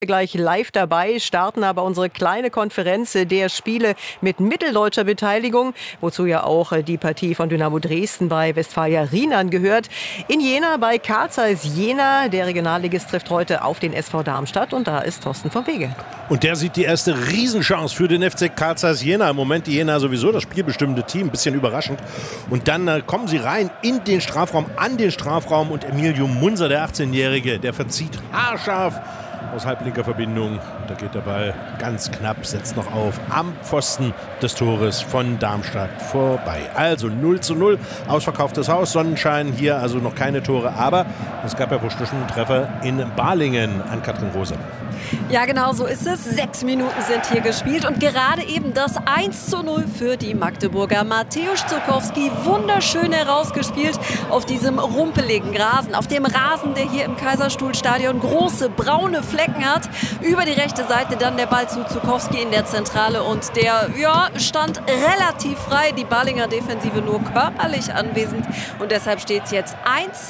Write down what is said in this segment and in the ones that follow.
Gleich live dabei, starten aber unsere kleine Konferenz der Spiele mit mitteldeutscher Beteiligung, wozu ja auch die Partie von Dynamo Dresden bei Westfalia Rienan gehört. In Jena bei Carl Zeiss Jena. Der Regionalligist trifft heute auf den SV Darmstadt und da ist Thorsten vom Wege. Und der sieht die erste Riesenchance für den FC Carl Zeiss Jena. Im Moment die Jena sowieso das spielbestimmende Team, ein bisschen überraschend. Und dann kommen sie rein in den Strafraum, an den Strafraum und Emilio Munzer, der 18-Jährige, der verzieht haarscharf aus halblinker Verbindung. Da geht der Ball ganz knapp, setzt noch auf am Pfosten des Tores von Darmstadt vorbei. Also 0:0, ausverkauftes Haus, Sonnenschein, hier also noch keine Tore, aber es gab ja wohl einen Treffer in Balingen an Katrin Rose. Ja, genau so ist es. 6 Minuten sind hier gespielt und gerade eben das 1:0 für die Magdeburger. Mateusz Zuchowski, wunderschön herausgespielt auf diesem rumpeligen Rasen. Auf dem Rasen, der hier im Kaiserstuhlstadion große braune Flecken hat. Über die rechte Seite dann der Ball zu Zuchowski in der Zentrale und der stand relativ frei. Die Balinger Defensive nur körperlich anwesend und deshalb steht es jetzt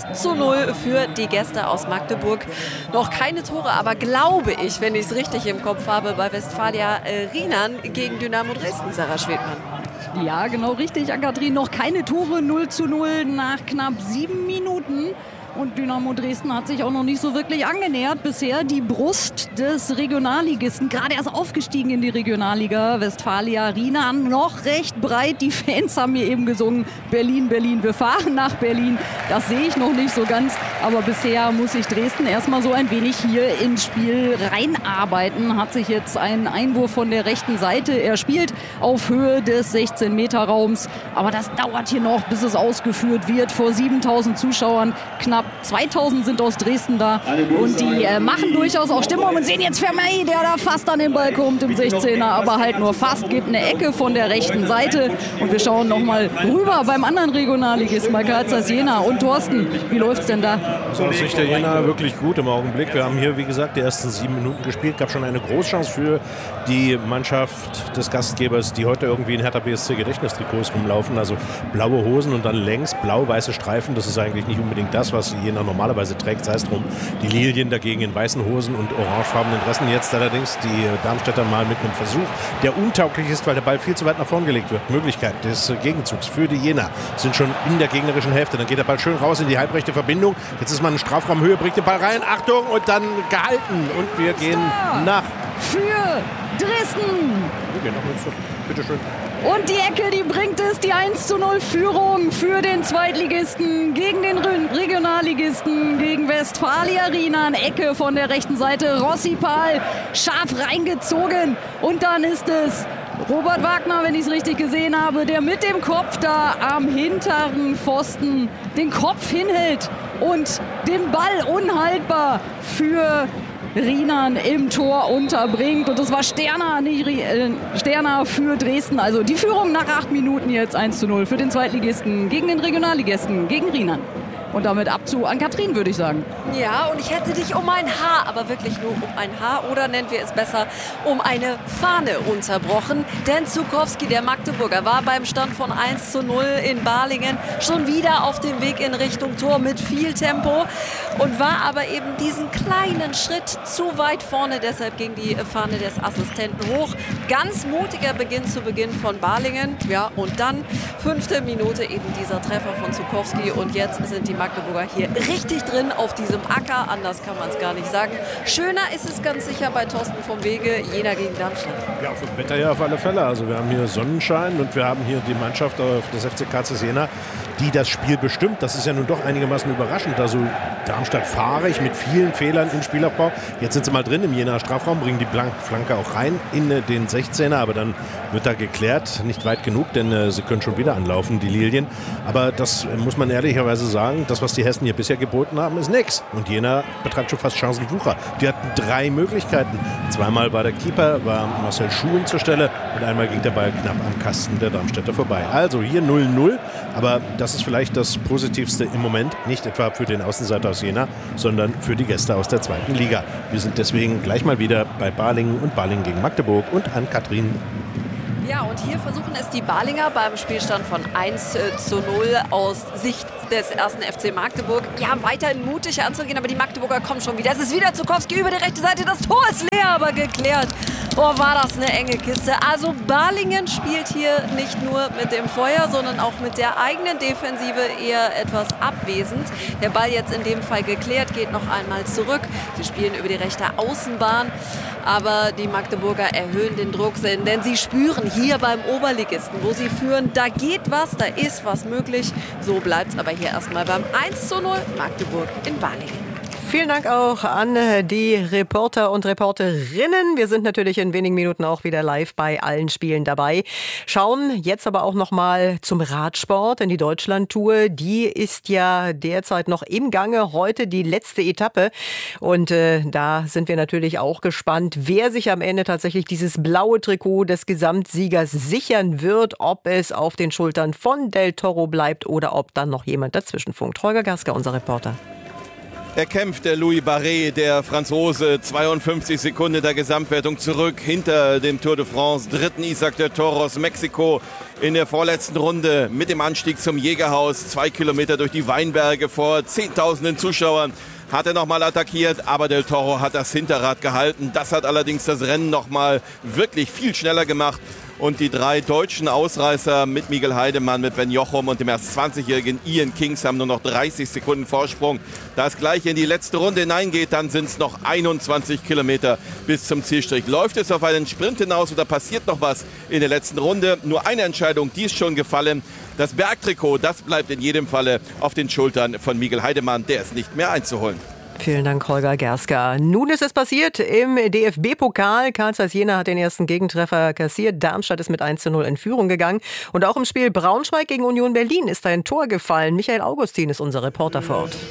1:0 für die Gäste aus Magdeburg. Noch keine Tore, aber glaube ich, wenn ich es richtig im Kopf habe, bei Westfalia Rienan gegen Dynamo Dresden, Sarah Schwedmann. Ja, genau richtig, Ann-Kathrin. Noch keine Tore, 0:0 nach knapp 7 Minuten. Und Dynamo Dresden hat sich auch noch nicht so wirklich angenähert bisher. Die Brust des Regionalligisten, gerade erst aufgestiegen in die Regionalliga, Westfalia Rienan, noch recht breit. Die Fans haben mir eben gesungen, Berlin, Berlin, wir fahren nach Berlin. Das sehe ich noch nicht so ganz, aber bisher muss sich Dresden erstmal so ein wenig hier ins Spiel reinarbeiten. Hat sich jetzt einen Einwurf von der rechten Seite erspielt auf Höhe des 16-Meter-Raums. Aber das dauert hier noch, bis es ausgeführt wird. Vor 7.000 Zuschauern, knapp 2.000 sind aus Dresden da und die machen durchaus auch Stimmung und sehen jetzt Vermey, der da fast an den Ball kommt im 16er, aber halt nur fast, gibt eine Ecke von der rechten Seite und wir schauen nochmal rüber beim anderen Regionalligisten, bei Carl Zeiss Jena. Und Thorsten, wie läuft's denn da? Also aus Sicht der Jena wirklich gut im Augenblick. Wir haben hier, wie gesagt, die ersten 7 Minuten gespielt, gab schon eine Großchance für die Mannschaft des Gastgebers, die heute irgendwie in Hertha BSC Gedächtnistrikots rumlaufen, also blaue Hosen und dann längs blau-weiße Streifen. Das ist eigentlich nicht unbedingt das, was Jena normalerweise trägt, sei es drum. Die Lilien dagegen in weißen Hosen und orangefarbenen Dressen. Jetzt allerdings die Darmstädter mal mit einem Versuch, der untauglich ist, weil der Ball viel zu weit nach vorn gelegt wird. Möglichkeit des Gegenzugs für die Jena sind schon in der gegnerischen Hälfte. Dann geht der Ball schön raus in die halbrechte Verbindung. Jetzt ist man in Strafraumhöhe, bringt den Ball rein. Achtung, und dann gehalten. Und wir gehen nach für Dresden. Wir gehen nach Münster. Bitte schön. Und die Ecke, die bringt es, die 1:0-Führung für den Zweitligisten gegen den Regionalligisten, gegen Westfalia Rienan. Ecke von der rechten Seite, Rossipal scharf reingezogen. Und dann ist es Robert Wagner, wenn ich es richtig gesehen habe, der mit dem Kopf da am hinteren Pfosten den Kopf hinhält und den Ball unhaltbar für Rienan im Tor unterbringt. Und das war Sterner, nicht Sterner für Dresden. Also die Führung nach 8 Minuten jetzt 1:0 für den Zweitligisten gegen den Regionalligisten, gegen Rienan. Und damit ab zu Ann-Kathrin, würde ich sagen. Ja, und ich hätte dich um ein Haar, aber wirklich nur um ein Haar oder nennen wir es besser, um eine Fahne unterbrochen. Denn Zuchowski, der Magdeburger, war beim Stand von 1:0 in Balingen schon wieder auf dem Weg in Richtung Tor mit viel Tempo und war aber eben diesen kleinen Schritt zu weit vorne. Deshalb ging die Fahne des Assistenten hoch. Ganz mutiger Beginn zu Beginn von Balingen. Ja, und dann 5. Minute eben dieser Treffer von Zuchowski. Und jetzt sind die Magdeburger hier richtig drin auf diesem Acker. Anders kann man es gar nicht sagen. Schöner ist es ganz sicher bei Thorsten vom Wege, Jena gegen Darmstadt. Ja, vom Wetter ja auf alle Fälle. Also wir haben hier Sonnenschein und wir haben hier die Mannschaft des FC Carl Zeiss Jena, die das Spiel bestimmt. Das ist ja nun doch einigermaßen überraschend. Also Darmstadt fahrig mit vielen Fehlern im Spielaufbau. Jetzt sind sie mal drin im Jenaer Strafraum, bringen die Flanke auch rein in den 16er, aber dann wird da geklärt. Nicht weit genug, denn sie können schon wieder anlaufen, die Lilien. Aber das muss man ehrlicherweise sagen, das, was die Hessen hier bisher geboten haben, ist nichts. Und Jena betreibt schon fast Chancenwucher. Die hatten 3 Möglichkeiten. Zweimal war der Keeper, war Marcel Schuhen zur Stelle und einmal ging der Ball knapp am Kasten der Darmstädter vorbei. Also hier 0:0, aber das ist vielleicht das Positivste im Moment, nicht etwa für den Außenseiter aus Jena, sondern für die Gäste aus der 2. Liga. Wir sind deswegen gleich mal wieder bei Balingen und Balingen gegen Magdeburg und Ann-Kathrin. Ja, und hier versuchen es die Balinger beim Spielstand von 1:0 aus Sicht des ersten FC Magdeburg. Ja, weiterhin mutig anzugehen, aber die Magdeburger kommen schon wieder. Es ist wieder Zukowski über die rechte Seite. Das Tor ist leer, aber geklärt. Oh, war das eine enge Kiste. Also Balingen spielt hier nicht nur mit dem Feuer, sondern auch mit der eigenen Defensive eher etwas abwesend. Der Ball jetzt in dem Fall geklärt, geht noch einmal zurück. Sie spielen über die rechte Außenbahn. Aber die Magdeburger erhöhen den Druck, denn sie spüren hier beim Oberligisten, wo sie führen, da geht was, da ist was möglich. So bleibt es aber hier erstmal beim 1:0 Magdeburg in Balingen. Vielen Dank auch an die Reporter und Reporterinnen. Wir sind natürlich in wenigen Minuten auch wieder live bei allen Spielen dabei. Schauen jetzt aber auch noch mal zum Radsport in die Deutschlandtour. Die ist ja derzeit noch im Gange. Heute die letzte Etappe. Und da sind wir natürlich auch gespannt, wer sich am Ende tatsächlich dieses blaue Trikot des Gesamtsiegers sichern wird. Ob es auf den Schultern von Del Toro bleibt oder ob dann noch jemand dazwischen funkt. Holger Gasker, unser Reporter. Er kämpft, der Louis Barret, der Franzose, 52 Sekunden der Gesamtwertung zurück hinter dem Tour de France. Dritten Isaac del Toro aus Mexiko in der vorletzten Runde mit dem Anstieg zum Jägerhaus. 2 Kilometer durch die Weinberge vor Zehntausenden Zuschauern. Hat er nochmal attackiert, aber Del Toro hat das Hinterrad gehalten. Das hat allerdings das Rennen nochmal wirklich viel schneller gemacht. Und die 3 deutschen Ausreißer mit Miguel Heidemann, mit Ben Jochum und dem erst 20-jährigen Ian Kings haben nur noch 30 Sekunden Vorsprung. Da es gleich in die letzte Runde hineingeht, dann sind es noch 21 Kilometer bis zum Zielstrich. Läuft es auf einen Sprint hinaus oder passiert noch was in der letzten Runde? Nur eine Entscheidung, die ist schon gefallen. Das Bergtrikot, das bleibt in jedem Falle auf den Schultern von Miguel Heidemann. Der ist nicht mehr einzuholen. Vielen Dank, Holger Gersker. Nun ist es passiert im DFB-Pokal. Karl Zeiss Jena hat den ersten Gegentreffer kassiert. Darmstadt ist mit 1:0 in Führung gegangen. Und auch im Spiel Braunschweig gegen Union Berlin ist ein Tor gefallen. Michael Augustin ist unser Reporter vor Ort.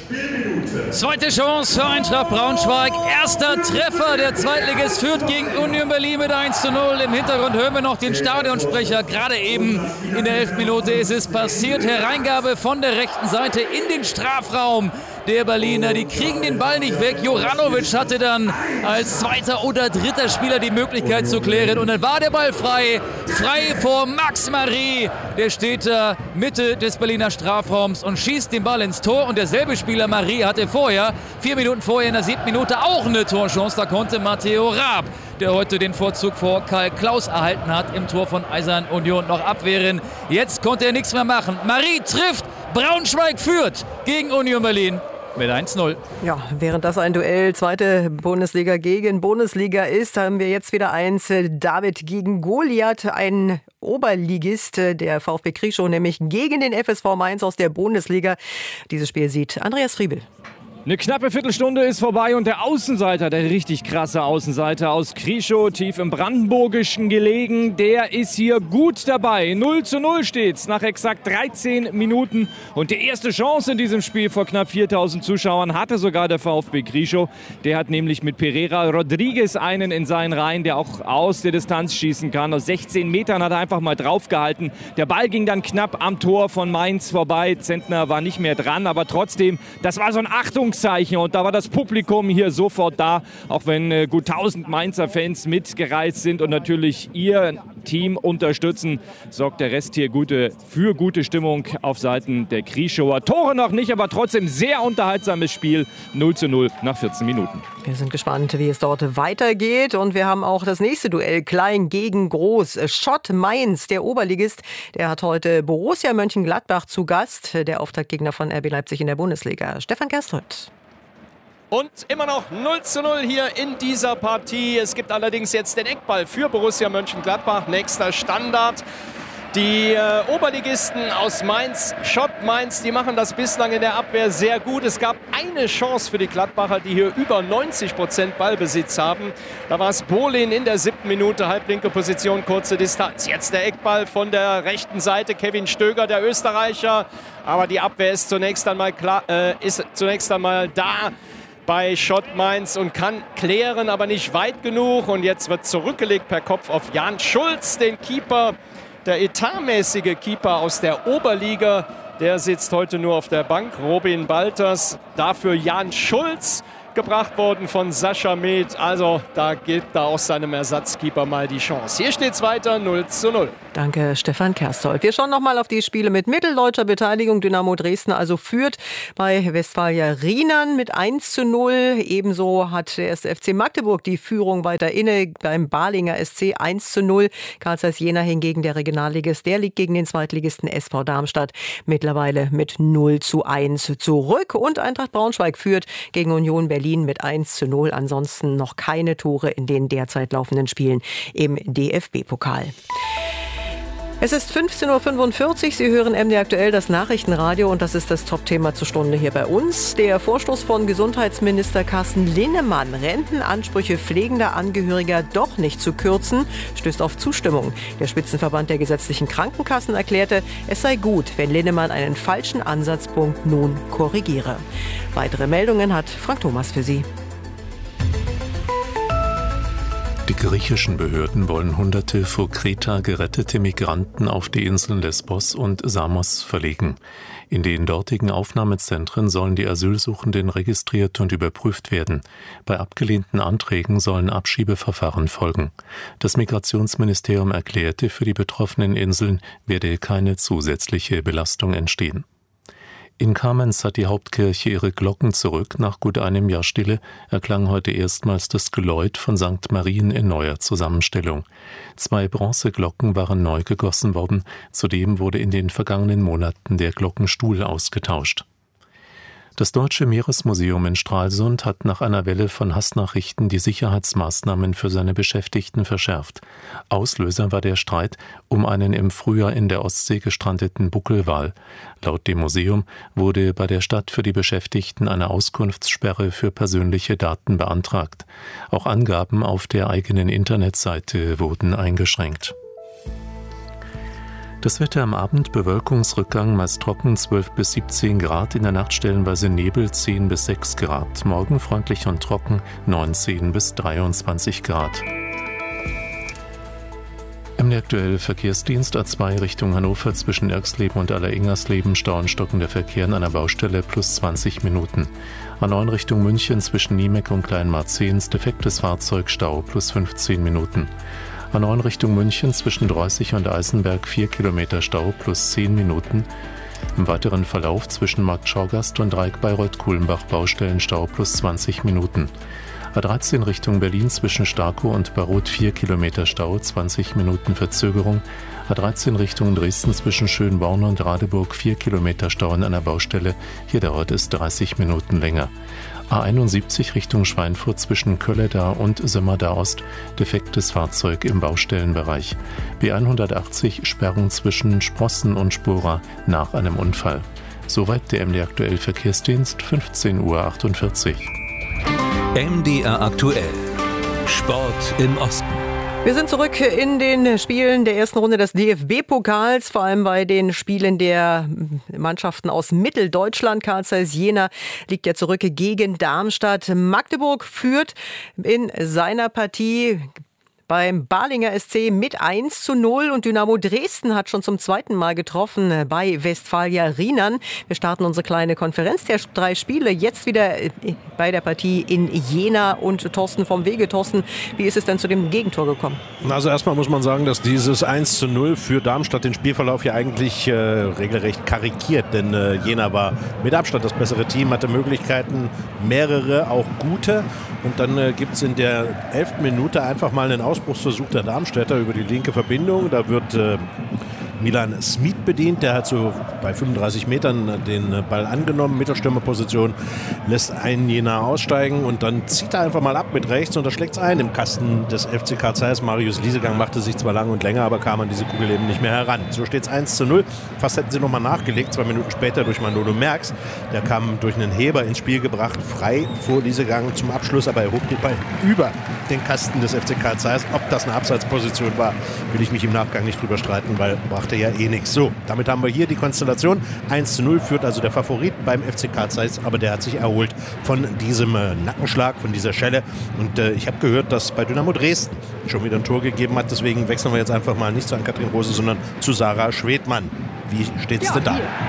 Zweite Chance für Eintracht Braunschweig. Erster Treffer. Der Zweitligist führt gegen Union Berlin mit 1:0. Im Hintergrund hören wir noch den Stadionsprecher. Gerade eben in der 11. Minute ist es passiert. Hereingabe von der rechten Seite in den Strafraum der Berliner. Die kriegen den Ball nicht weg. Joranovic hatte dann als zweiter oder dritter Spieler die Möglichkeit zu klären. Und dann war der Ball frei. Frei vor Max Marie. Der steht da Mitte des Berliner Strafraums und schießt den Ball ins Tor. Und derselbe Spieler Marie hatte vorher, 4 Minuten vorher in der 7. Minute auch eine Torchance. Da konnte Matteo Raab, der heute den Vorzug vor Karl Klaus erhalten hat, im Tor von Eisern Union noch abwehren. Jetzt konnte er nichts mehr machen. Marie trifft. Braunschweig führt gegen Union Berlin mit 1:0. Ja, während das ein Duell zweite Bundesliga gegen Bundesliga ist, haben wir jetzt wieder eins. David gegen Goliath, ein Oberligist, der VfB Krieschow, nämlich gegen den FSV Mainz aus der Bundesliga. Dieses Spiel sieht Andreas Friebel. Eine knappe Viertelstunde ist vorbei und der Außenseiter, der richtig krasse Außenseiter aus Krieschow, tief im Brandenburgischen gelegen, der ist hier gut dabei. 0:0 steht's nach exakt 13 Minuten und die erste Chance in diesem Spiel vor knapp 4000 Zuschauern hatte sogar der VfB Krieschow. Der hat nämlich mit Pereira Rodriguez einen in seinen Reihen, der auch aus der Distanz schießen kann. Aus 16 Metern hat er einfach mal draufgehalten. Der Ball ging dann knapp am Tor von Mainz vorbei. Zentner war nicht mehr dran, aber trotzdem, das war so ein Achtungszeichen und da war das Publikum hier sofort da, auch wenn gut 1000 Mainzer Fans mitgereist sind und natürlich ihr Team unterstützen, sorgt der Rest hier für gute Stimmung auf Seiten der Krieschower. Tore noch nicht, aber trotzdem sehr unterhaltsames Spiel. 0:0 nach 14 Minuten. Wir sind gespannt, wie es dort weitergeht und wir haben auch das nächste Duell, Klein gegen Groß. Schott Mainz, der Oberligist, der hat heute Borussia Mönchengladbach zu Gast, der Auftaktgegner von RB Leipzig in der Bundesliga. Stefan Gersthold. Und immer noch 0:0 hier in dieser Partie. Es gibt allerdings jetzt den Eckball für Borussia Mönchengladbach. Nächster Standard. Die Oberligisten aus Mainz, Schott Mainz, die machen das bislang in der Abwehr sehr gut. Es gab eine Chance für die Gladbacher, die hier über 90% Ballbesitz haben. Da war es Bolin in der 7. Minute, halblinke Position, kurze Distanz. Jetzt der Eckball von der rechten Seite, Kevin Stöger, der Österreicher. Aber die Abwehr ist zunächst einmal da bei Schott Mainz und kann klären, aber nicht weit genug. Und jetzt wird zurückgelegt per Kopf auf Jan Schulz, den Keeper. Der etatmäßige Keeper aus der Oberliga, der sitzt heute nur auf der Bank. Robin Balters, dafür Jan Schulz. gebracht worden von Sascha Med. Also da gibt da auch seinem Ersatzkeeper mal die Chance. Hier steht es weiter 0:0. Danke, Stefan Kersthold. Wir schauen nochmal auf die Spiele mit mitteldeutscher Beteiligung. Dynamo Dresden also führt bei Westfalia Rienan mit 1:0. Ebenso hat der 1. FC Magdeburg die Führung weiter inne beim Balinger SC 1:0. Carl Zeiss Jena hingegen, der Regionalligist, der liegt gegen den Zweitligisten SV Darmstadt mittlerweile mit 0:1 zurück. Und Eintracht Braunschweig führt gegen Union Berlin mit 1:0. Ansonsten noch keine Tore in den derzeit laufenden Spielen im DFB-Pokal. Es ist 15:45 Uhr. Sie hören MD aktuell, das Nachrichtenradio, und das ist das Top-Thema zur Stunde hier bei uns. Der Vorstoß von Gesundheitsminister Carsten Linnemann, Rentenansprüche pflegender Angehöriger doch nicht zu kürzen, stößt auf Zustimmung. Der Spitzenverband der gesetzlichen Krankenkassen erklärte, es sei gut, wenn Linnemann einen falschen Ansatzpunkt nun korrigiere. Weitere Meldungen hat Frank Thomas für Sie. Die griechischen Behörden wollen Hunderte vor Kreta gerettete Migranten auf die Inseln Lesbos und Samos verlegen. In den dortigen Aufnahmezentren sollen die Asylsuchenden registriert und überprüft werden. Bei abgelehnten Anträgen sollen Abschiebeverfahren folgen. Das Migrationsministerium erklärte, für die betroffenen Inseln werde keine zusätzliche Belastung entstehen. In Kamenz hat die Hauptkirche ihre Glocken zurück. Nach gut einem Jahr Stille erklang heute erstmals das Geläut von St. Marien in neuer Zusammenstellung. 2 Bronzeglocken waren neu gegossen worden. Zudem wurde in den vergangenen Monaten der Glockenstuhl ausgetauscht. Das Deutsche Meeresmuseum in Stralsund hat nach einer Welle von Hassnachrichten die Sicherheitsmaßnahmen für seine Beschäftigten verschärft. Auslöser war der Streit um einen im Frühjahr in der Ostsee gestrandeten Buckelwal. Laut dem Museum wurde bei der Stadt für die Beschäftigten eine Auskunftssperre für persönliche Daten beantragt. Auch Angaben auf der eigenen Internetseite wurden eingeschränkt. Das Wetter am Abend: Bewölkungsrückgang, meist trocken, 12 bis 17 Grad, in der Nacht stellenweise Nebel, 10 bis 6 Grad. Morgen freundlich und trocken, 19 bis 23 Grad. Im aktuellen Verkehrsdienst A2 Richtung Hannover zwischen Erxleben und Alleringers-Leben, Stau und stockender Verkehr an einer Baustelle, plus 20 Minuten. A9 Richtung München zwischen Niemeck und Kleinmarzens, defektes Fahrzeug, Stau, plus 15 Minuten. A9 Richtung München zwischen Dreußig und Eisenberg, 4 Kilometer Stau, plus 10 Minuten. Im weiteren Verlauf zwischen Markt Schaugast und Dreieck Bayreuth-Kuhlenbach Baustellenstau, plus 20 Minuten. A13 Richtung Berlin zwischen Starkow und Baroth, 4 Kilometer Stau, 20 Minuten Verzögerung. A13 Richtung Dresden zwischen Schönborn und Radeburg, 4 Kilometer Stau an einer Baustelle. Hier dauert es 30 Minuten länger. A71 Richtung Schweinfurt zwischen Kölleda und Sömmerda Ost, defektes Fahrzeug im Baustellenbereich. B180 Sperrung zwischen Sprossen und Spora nach einem Unfall. Soweit der MDR aktuell Verkehrsdienst, 15:48 Uhr. MDR aktuell. Sport im Osten. Wir sind zurück in den Spielen der ersten Runde des DFB-Pokals, vor allem bei den Spielen der Mannschaften aus Mitteldeutschland. Carl Zeiss Jena liegt ja zurück gegen Darmstadt. Magdeburg führt in seiner Partie beim Balinger SC mit 1:0 und Dynamo Dresden hat schon zum zweiten Mal getroffen bei Westfalia Rienan. Wir starten unsere kleine Konferenz der 3 Spiele jetzt wieder bei der Partie in Jena und Thorsten vom Wege. Thorsten, wie ist es denn zu dem Gegentor gekommen? Also erstmal muss man sagen, dass dieses 1:0 für Darmstadt den Spielverlauf ja eigentlich regelrecht karikiert, denn Jena war mit Abstand das bessere Team, hatte Möglichkeiten, mehrere, auch gute, und dann gibt es in der 11. Minute einfach mal einen Ausbruchsversuch der Darmstädter über die linke Verbindung. Da wird Milan Smit bedient, der hat so bei 35 Metern den Ball angenommen, Mittelstürmerposition, lässt einen Jena aussteigen und dann zieht er einfach mal ab mit rechts und da schlägt es ein im Kasten des FC Carl Zeiss. Marius Liesegang machte sich zwar lang und länger, aber kam an diese Kugel eben nicht mehr heran. So steht es 1:0. Fast hätten sie nochmal nachgelegt, 2 Minuten später durch Manolo Merckx. Der kam durch einen Heber ins Spiel gebracht, frei vor Liesegang zum Abschluss, aber er hob den Ball über den Kasten des FC Carl Zeiss. Ob das eine Abseitsposition war, will ich mich im Nachgang nicht drüber streiten, weil brachte ja eh nichts. So, damit haben wir hier die Konstellation. 1:0 führt also der Favorit beim FC Carl Zeiss, aber der hat sich erholt von diesem Nackenschlag, von dieser Schelle. Und ich habe gehört, dass bei Dynamo Dresden schon wieder ein Tor gegeben hat. Deswegen wechseln wir jetzt einfach mal nicht zu Ann-Kathrin Rose, sondern zu Sarah Schwedmann. Wie steht's denn da?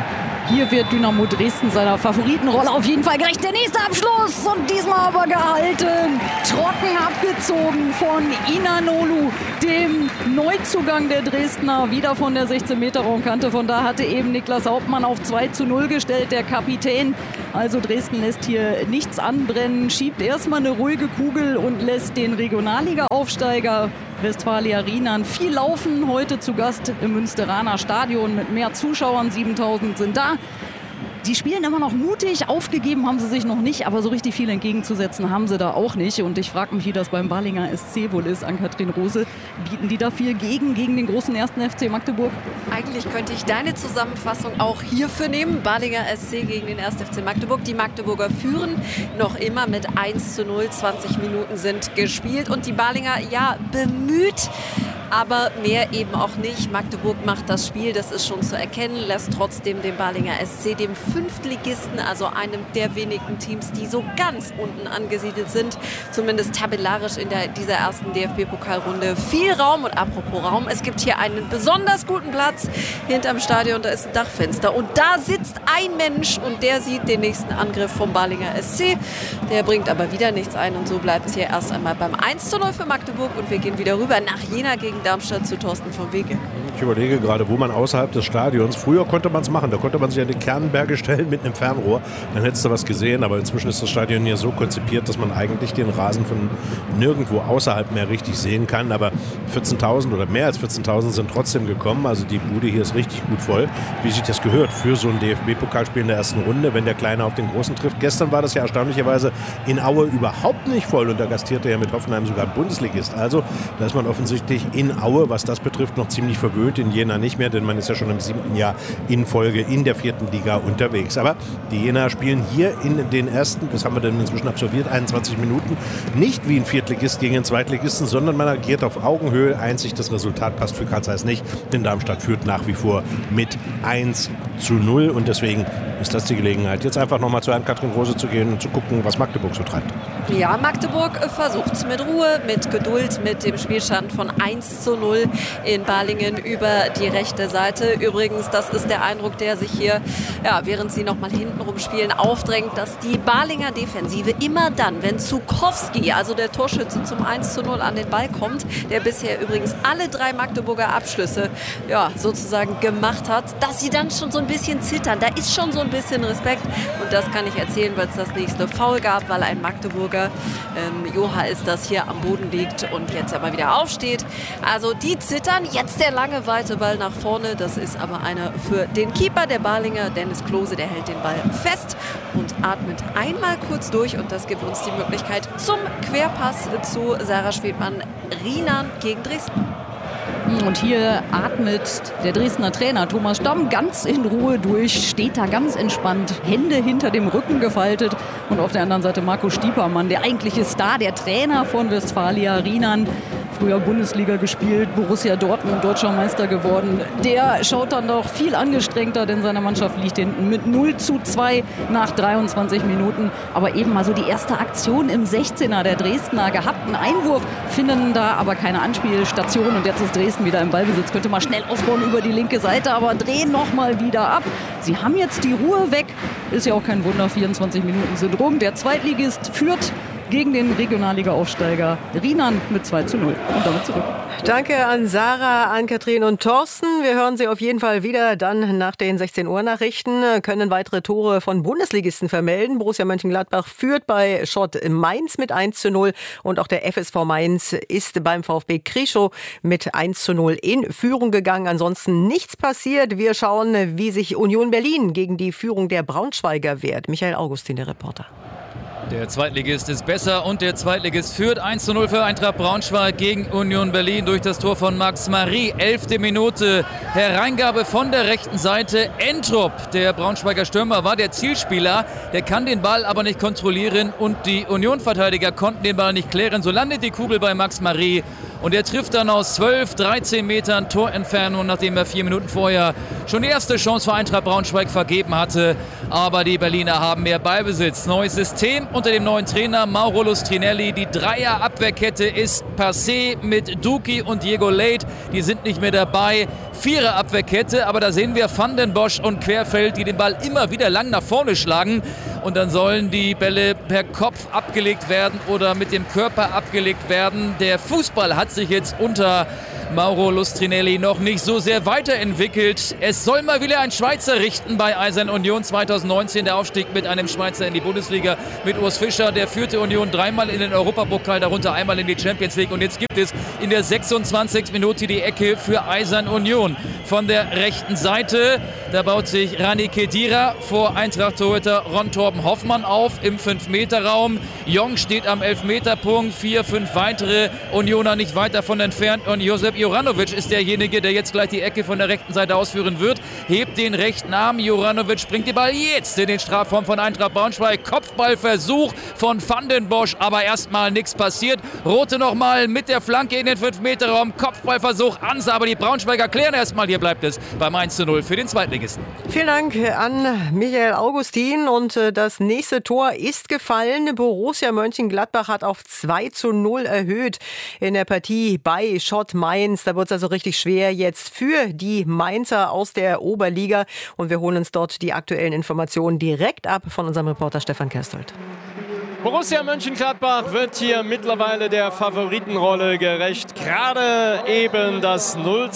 Hier wird Dynamo Dresden seiner Favoritenrolle auf jeden Fall gerecht. Der nächste Abschluss und diesmal aber gehalten. Trocken abgezogen von Inanolu, dem Neuzugang der Dresdner, wieder von der 16-Meter-Raumkante. Von da hatte eben Niklas Hauptmann auf 2:0 gestellt, der Kapitän. Also Dresden lässt hier nichts anbrennen, schiebt erstmal eine ruhige Kugel und lässt den Regionalliga-Aufsteiger Westfalia Rienan viel laufen. Heute zu Gast im Münsteraner Stadion mit mehr Zuschauern. 7.000 sind da. Die spielen immer noch mutig, aufgegeben haben sie sich noch nicht, aber so richtig viel entgegenzusetzen haben sie da auch nicht. Und ich frage mich, wie das beim Balinger SC wohl ist, Ann-Kathrin Rose. Bieten die da viel gegen den großen 1. FC Magdeburg? Eigentlich könnte ich deine Zusammenfassung auch hierfür nehmen. Balinger SC gegen den 1. FC Magdeburg. Die Magdeburger führen noch immer mit 1:0. 20 Minuten sind gespielt und die Balinger, ja, bemüht, aber mehr eben auch nicht. Magdeburg macht das Spiel, das ist schon zu erkennen, lässt trotzdem den Balinger SC, dem Fünftligisten, also einem der wenigen Teams, die so ganz unten angesiedelt sind, zumindest tabellarisch in dieser ersten DFB-Pokalrunde, viel Raum. Und apropos Raum, es gibt hier einen besonders guten Platz hinterm Stadion, da ist ein Dachfenster und da sitzt ein Mensch und der sieht den nächsten Angriff vom Balinger SC. Der bringt aber wieder nichts ein und so bleibt es hier erst einmal beim 1:0 für Magdeburg und wir gehen wieder rüber nach Jena gegen Darmstadt zu Thorsten vom Wege. Ich überlege gerade, wo man außerhalb des Stadions, früher konnte man es machen, da konnte man sich an die Kernberge stellen mit einem Fernrohr, dann hättest du was gesehen, aber inzwischen ist das Stadion hier so konzipiert, dass man eigentlich den Rasen von nirgendwo außerhalb mehr richtig sehen kann, aber 14.000 oder mehr als 14.000 sind trotzdem gekommen, also die Bude hier ist richtig gut voll, wie sich das gehört für so ein DFB-Pokalspiel in der ersten Runde, wenn der Kleine auf den Großen trifft. Gestern war das ja erstaunlicherweise in Aue überhaupt nicht voll und da gastierte ja mit Hoffenheim sogar ein Bundesligist, also da ist man offensichtlich in Aue, was das betrifft, noch ziemlich verwöhnt, in Jena nicht mehr, denn man ist ja schon im 7. Jahr in Folge in der 4. Liga unterwegs. Aber die Jenaer spielen hier in den ersten, das haben wir dann inzwischen absolviert, 21 Minuten, nicht wie ein Viertligist gegen einen Zweitligisten, sondern man agiert auf Augenhöhe. Einzig das Resultat passt für Karl Zeiss nicht, denn Darmstadt führt nach wie vor mit 1:0 und deswegen ist das die Gelegenheit, jetzt einfach nochmal zu Ann-Kathrin Rose zu gehen und zu gucken, was Magdeburg so treibt. Ja, Magdeburg versucht es mit Ruhe, mit Geduld, mit dem Spielstand von 1:0 in Balingen über die rechte Seite. Übrigens, das ist der Eindruck, der sich hier, ja, während sie nochmal hintenrum spielen, aufdrängt, dass die Balinger Defensive immer dann, wenn Zukowski, also der Torschütze, zum 1:0 an den Ball kommt, der bisher übrigens alle 3 Magdeburger Abschlüsse, ja, sozusagen gemacht hat, dass sie dann schon so ein bisschen zittern. Da ist schon so ein bisschen Respekt und das kann ich erzählen, weil es das nächste Foul gab, weil ein Magdeburger, Joha ist das, hier am Boden liegt und jetzt aber wieder aufsteht. Also die zittern, jetzt der lange weite Ball nach vorne, das ist aber einer für den Keeper der Balinger, Dennis Klose, der hält den Ball fest und atmet einmal kurz durch und das gibt uns die Möglichkeit zum Querpass zu Sarah Schwedmann, Rienan gegen Dresden. Und hier atmet der Dresdner Trainer Thomas Stamm ganz in Ruhe durch, steht da ganz entspannt, Hände hinter dem Rücken gefaltet. Und auf der anderen Seite Marco Stiepermann, der eigentliche Star, der Trainer von Westfalia Rienan. Früher Bundesliga gespielt, Borussia Dortmund Deutscher Meister geworden. Der schaut dann doch viel angestrengter, denn seine Mannschaft liegt hinten mit 0:2 nach 23 Minuten. Aber eben mal so die erste Aktion im 16er der Dresdner gehabt. Einen Einwurf, finden da aber keine Anspielstation. Und jetzt ist Dresden wieder im Ballbesitz. Könnte mal schnell aufbauen über die linke Seite, aber drehen nochmal wieder ab. Sie haben jetzt die Ruhe weg. Ist ja auch kein Wunder, 24 Minuten sind rum. Der Zweitligist führt gegen den Regionalliga-Aufsteiger Rienan mit 2:0 und damit zurück. Danke an Sarah, Ann-Kathrin und Thorsten. Wir hören Sie auf jeden Fall wieder dann nach den 16 Uhr Nachrichten. Können weitere Tore von Bundesligisten vermelden. Borussia Mönchengladbach führt bei Schott Mainz mit 1:0 und auch der FSV Mainz ist beim VfB Krischow mit 1:0 in Führung gegangen. Ansonsten nichts passiert. Wir schauen, wie sich Union Berlin gegen die Führung der Braunschweiger wehrt. Michael Augustin, der Reporter. Der Zweitligist ist besser und der Zweitligist führt 1:0 für Eintracht Braunschweig gegen Union Berlin durch das Tor von Max Marie. 11. Minute, Hereingabe von der rechten Seite. Entrup, der Braunschweiger Stürmer, war der Zielspieler. Der kann den Ball aber nicht kontrollieren und die Union-Verteidiger konnten den Ball nicht klären. So landet die Kugel bei Max Marie Und er trifft dann aus 12, 13 Metern Torentfernung, nachdem er 4 Minuten vorher schon die erste Chance für Eintracht Braunschweig vergeben hatte. Aber die Berliner haben mehr Ballbesitz. Neues System unter dem neuen Trainer Mauro Lustrinelli. Die Dreier-Abwehrkette ist passé mit Duki und Diego Late. Die sind nicht mehr dabei. Vierer-Abwehrkette, aber da sehen wir Van den Bosch und Querfeld, die den Ball immer wieder lang nach vorne schlagen. Und dann sollen die Bälle per Kopf abgelegt werden oder mit dem Körper abgelegt werden. Der Fußball hat sich jetzt unter Mauro Lustrinelli noch nicht so sehr weiterentwickelt. Es soll mal wieder ein Schweizer richten bei Eisern Union 2019. Der Aufstieg mit einem Schweizer in die Bundesliga mit Urs Fischer. Der führte Union 3-mal in den Europapokal, darunter einmal in die Champions League. Und jetzt gibt es in der 26. Minute die Ecke für Eisern Union. Von der rechten Seite, da baut sich Rani Khedira vor Eintracht-Torhüter Ron-Torben Hoffmann auf im 5-Meter-Raum. Jong steht am 11-Meter-Punkt, 4, 5 weitere Unioner nicht weit davon entfernt. Und Josep Juranovic ist derjenige, der jetzt gleich die Ecke von der rechten Seite ausführen wird. Hebt den rechten Arm. Juranovic bringt den Ball jetzt in den Strafraum von Eintracht Braunschweig. Kopfballversuch von Van den Bosch, aber erstmal nichts passiert. Rote nochmal mit der Flanke in den 5-Meter-Raum. Kopfballversuch Ansa, aber die Braunschweiger klären erstmal. Hier bleibt es beim 1:0 für den Zweitligisten. Vielen Dank an Michael Augustin. Und das nächste Tor ist gefallen. Borussia Mönchengladbach hat auf 2:0 erhöht in der Partie bei Schott Mainz. Da wird es also richtig schwer jetzt für die Mainzer aus der Oberliga. Und wir holen uns dort die aktuellen Informationen direkt ab von unserem Reporter Stefan Kerstold. Borussia Mönchengladbach wird hier mittlerweile der Favoritenrolle gerecht. Gerade eben das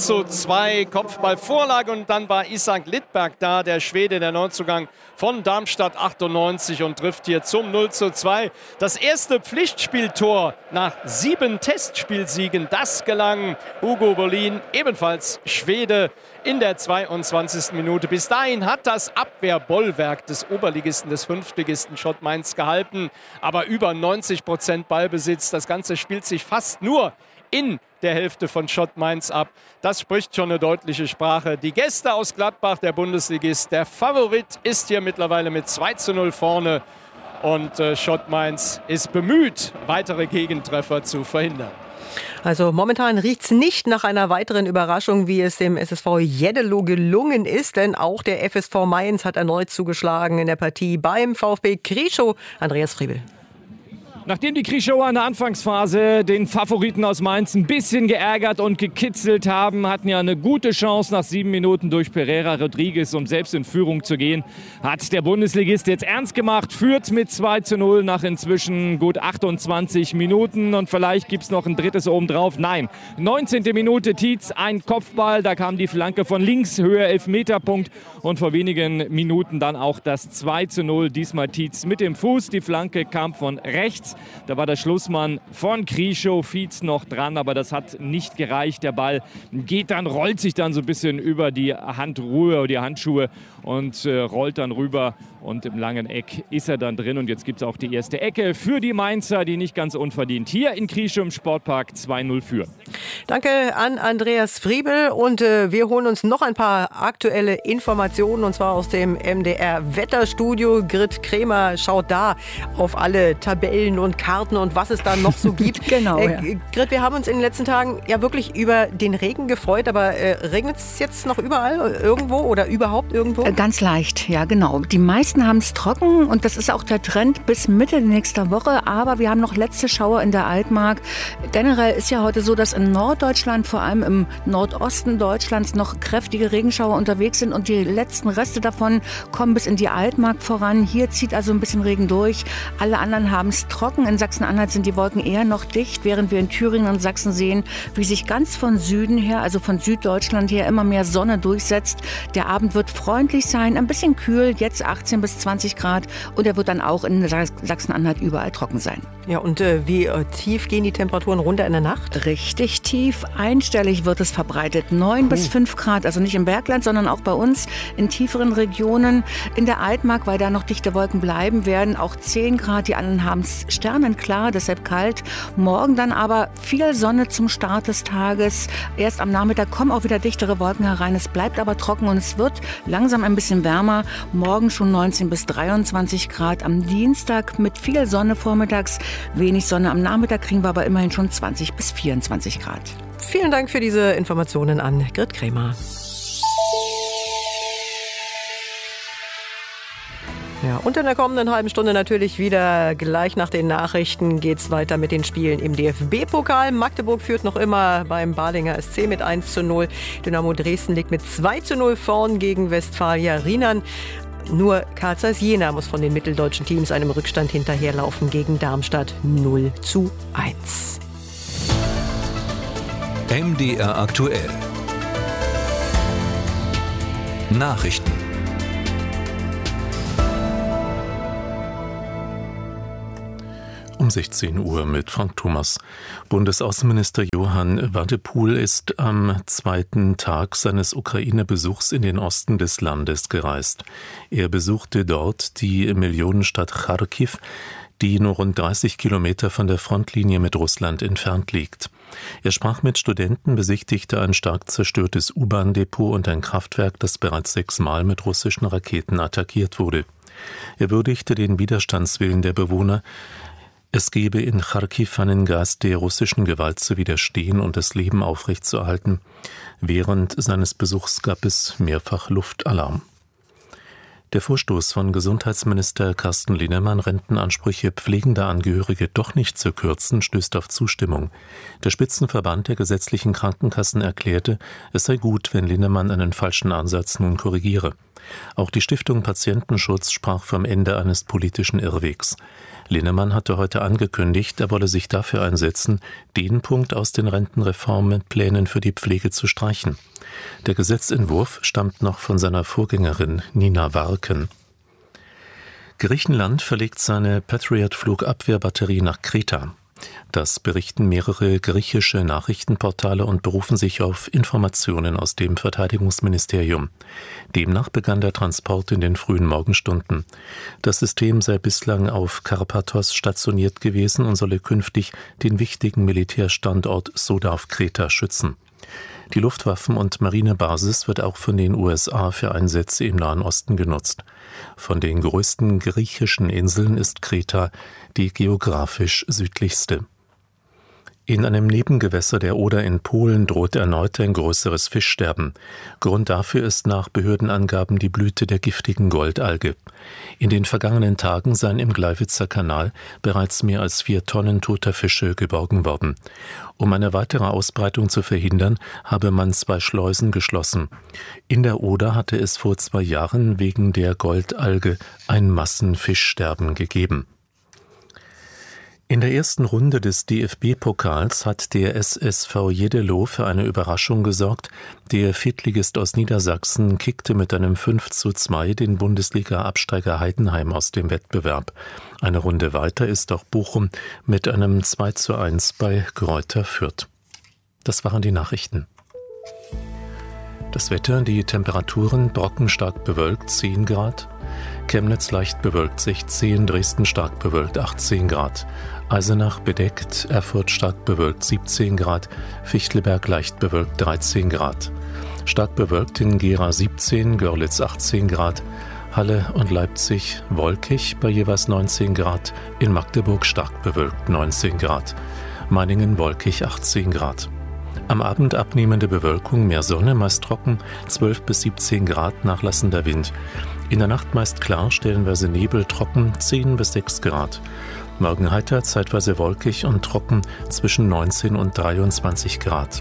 0:2 Kopfballvorlage und dann war Isak Littberg da, der Schwede, der Neuzugang von Darmstadt 98 und trifft hier zum 0:2. Das erste Pflichtspieltor nach 7 Testspielsiegen, das gelang Hugo Berlin, ebenfalls Schwede, in der 22. Minute. Bis dahin hat das Abwehrbollwerk des Oberligisten, des Fünftligisten Schott Mainz gehalten. Aber über 90% Ballbesitz. Das Ganze spielt sich fast nur in der Hälfte von Schott Mainz ab. Das spricht schon eine deutliche Sprache. Die Gäste aus Gladbach, der Bundesligist, der Favorit, ist hier mittlerweile mit 2:0 vorne. Und Schott Mainz ist bemüht, weitere Gegentreffer zu verhindern. Also momentan riecht es nicht nach einer weiteren Überraschung, wie es dem SSV Jeddelo gelungen ist. Denn auch der FSV Mainz hat erneut zugeschlagen in der Partie beim VfB Krieschow. Andreas Friebel. Nachdem die Krieschower in der Anfangsphase den Favoriten aus Mainz ein bisschen geärgert und gekitzelt haben, hatten ja eine gute Chance nach 7 Minuten durch Pereira Rodriguez, um selbst in Führung zu gehen. Hat der Bundesligist jetzt ernst gemacht, führt mit 2:0 nach inzwischen gut 28 Minuten. Und vielleicht gibt es noch ein drittes obendrauf. Nein, 19. Minute Tietz, ein Kopfball, da kam die Flanke von links, Höhe 11-Meter-Punkt. Und vor wenigen Minuten dann auch das 2:0, diesmal Tietz mit dem Fuß. Die Flanke kam von rechts. Da war der Schlussmann von Krieschow, Fietz noch dran, aber das hat nicht gereicht. Der Ball geht dann, rollt sich dann so ein bisschen über die Handruhe oder die Handschuhe und rollt dann rüber. Und im langen Eck ist er dann drin. Und jetzt gibt es auch die erste Ecke für die Mainzer, die nicht ganz unverdient hier in Krieschow im Sportpark 2:0 führen. Danke an Andreas Friebel. Und wir holen uns noch ein paar aktuelle Informationen, und zwar aus dem MDR-Wetterstudio. Grit Kremer schaut da auf alle Tabellen und Karten und was es da noch so gibt. Genau, ja. Grit, wir haben uns in den letzten Tagen ja wirklich über den Regen gefreut, aber regnet es jetzt noch überall irgendwo oder überhaupt irgendwo? Ganz leicht, ja genau. Die meisten haben es trocken und das ist auch der Trend bis Mitte nächster Woche. Aber wir haben noch letzte Schauer in der Altmark. Generell ist ja heute so, dass in Norddeutschland, vor allem im Nordosten Deutschlands, noch kräftige Regenschauer unterwegs sind. Und die letzten Reste davon kommen bis in die Altmark voran. Hier zieht also ein bisschen Regen durch. Alle anderen haben es trocken. In Sachsen-Anhalt sind die Wolken eher noch dicht, während wir in Thüringen und Sachsen sehen, wie sich ganz von Süden her, also von Süddeutschland her, immer mehr Sonne durchsetzt. Der Abend wird freundlich sein, ein bisschen kühl, jetzt 18 bis 20 Grad. Und er wird dann auch in Sachsen-Anhalt überall trocken sein. Ja, und wie tief gehen die Temperaturen runter in der Nacht? Richtig tief, einstellig wird es verbreitet. 9 bis 5 Grad, also nicht im Bergland, sondern auch bei uns in tieferen Regionen. In der Altmark, weil da noch dichte Wolken bleiben werden, auch 10 Grad. Die anderen haben es sternenklar, deshalb kalt. Morgen dann aber viel Sonne zum Start des Tages. Erst am Nachmittag kommen auch wieder dichtere Wolken herein. Es bleibt aber trocken und es wird langsam ein bisschen wärmer. Morgen schon 19 bis 23 Grad. Am Dienstag mit viel Sonne vormittags, wenig Sonne. Am Nachmittag kriegen wir aber immerhin schon 20 bis 24 Grad. Vielen Dank für diese Informationen an Grit Krämer. Ja, und in der kommenden halben Stunde natürlich wieder gleich nach den Nachrichten geht's weiter mit den Spielen im DFB-Pokal. Magdeburg führt noch immer beim Balinger SC mit 1:0. Dynamo Dresden liegt mit 2:0 vorn gegen Westfalia Rienan. Nur Carl Zeiss Jena muss von den mitteldeutschen Teams einem Rückstand hinterherlaufen gegen Darmstadt 0:1. MDR aktuell. Nachrichten. Um 16 Uhr mit Frank Thomas. Bundesaußenminister Johann Wadephul ist am zweiten Tag seines Ukraine-Besuchs in den Osten des Landes gereist. Er besuchte dort die Millionenstadt Charkiw, die nur rund 30 Kilometer von der Frontlinie mit Russland entfernt liegt. Er sprach mit Studenten, besichtigte ein stark zerstörtes U-Bahn-Depot und ein Kraftwerk, das bereits 6-mal mit russischen Raketen attackiert wurde. Er würdigte den Widerstandswillen der Bewohner. Es gebe in Charkiw einen Geist der russischen Gewalt zu widerstehen und das Leben aufrechtzuerhalten. Während seines Besuchs gab es mehrfach Luftalarm. Der Vorstoß von Gesundheitsminister Carsten Linnemann, Rentenansprüche pflegender Angehörige doch nicht zu kürzen, stößt auf Zustimmung. Der Spitzenverband der gesetzlichen Krankenkassen erklärte, es sei gut, wenn Linnemann einen falschen Ansatz nun korrigiere. Auch die Stiftung Patientenschutz sprach vom Ende eines politischen Irrwegs. Linnemann hatte heute angekündigt, er wolle sich dafür einsetzen, den Punkt aus den Rentenreformplänen für die Pflege zu streichen. Der Gesetzentwurf stammt noch von seiner Vorgängerin Nina Warken. Griechenland verlegt seine Patriot-Flugabwehrbatterie nach Kreta. Das berichten mehrere griechische Nachrichtenportale und berufen sich auf Informationen aus dem Verteidigungsministerium. Demnach begann der Transport in den frühen Morgenstunden. Das System sei bislang auf Karpathos stationiert gewesen und solle künftig den wichtigen Militärstandort Soda auf Kreta schützen. Die Luftwaffen- und Marinebasis wird auch von den USA für Einsätze im Nahen Osten genutzt. Von den größten griechischen Inseln ist Kreta die geografisch südlichste. In einem Nebengewässer der Oder in Polen droht erneut ein größeres Fischsterben. Grund dafür ist nach Behördenangaben die Blüte der giftigen Goldalge. In den vergangenen Tagen seien im Gleiwitzer Kanal bereits mehr als 4 Tonnen toter Fische geborgen worden. Um eine weitere Ausbreitung zu verhindern, habe man 2 Schleusen geschlossen. In der Oder hatte es vor 2 Jahren wegen der Goldalge ein Massenfischsterben gegeben. In der ersten Runde des DFB-Pokals hat der SSV Jeddelo für eine Überraschung gesorgt. Der Viertligist aus Niedersachsen kickte mit einem 5:2 den Bundesliga-Absteiger Heidenheim aus dem Wettbewerb. Eine Runde weiter ist auch Bochum mit einem 2:1 bei Greuther Fürth. Das waren die Nachrichten. Das Wetter, die Temperaturen: Brocken stark bewölkt 10 Grad, Chemnitz leicht bewölkt 16, Dresden stark bewölkt 18 Grad, Eisenach bedeckt, Erfurt stark bewölkt 17 Grad, Fichtelberg leicht bewölkt 13 Grad, stark bewölkt in Gera 17, Görlitz 18 Grad, Halle und Leipzig wolkig bei jeweils 19 Grad, in Magdeburg stark bewölkt 19 Grad, Meiningen wolkig 18 Grad. Am Abend abnehmende Bewölkung, mehr Sonne, meist trocken, 12 bis 17 Grad, nachlassender Wind. In der Nacht meist klar, stellenweise Nebel, trocken, 10 bis 6 Grad. Morgen heiter, zeitweise wolkig und trocken, zwischen 19 und 23 Grad.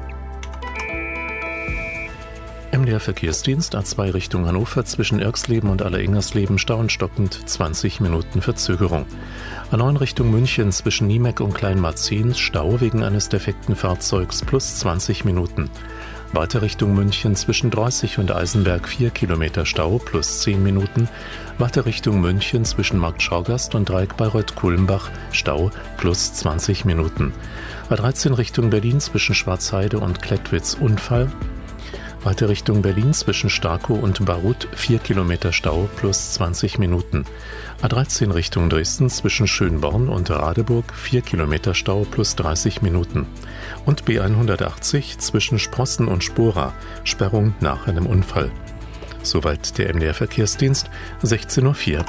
MDR Verkehrsdienst A2 Richtung Hannover zwischen Irxleben und Allerengersleben Stau und stockend 20 Minuten Verzögerung. A9 Richtung München zwischen Niemeck und Kleinmarzens Stau wegen eines defekten Fahrzeugs plus 20 Minuten. Weiter Richtung München zwischen Dreußig und Eisenberg 4 Kilometer Stau plus 10 Minuten. Weiter Richtung München zwischen Markt Schorgast und Dreieck Bayreuth-Kulmbach Stau plus 20 Minuten. A13 Richtung Berlin zwischen Schwarzheide und Klettwitz Unfall. Zweite Richtung Berlin zwischen Starkow und Barut 4 Kilometer Stau plus 20 Minuten. A13 Richtung Dresden zwischen Schönborn und Radeburg 4 Kilometer Stau plus 30 Minuten. Und B180 zwischen Sprossen und Spora, Sperrung nach einem Unfall. Soweit der MDR-Verkehrsdienst, 16:04 Uhr.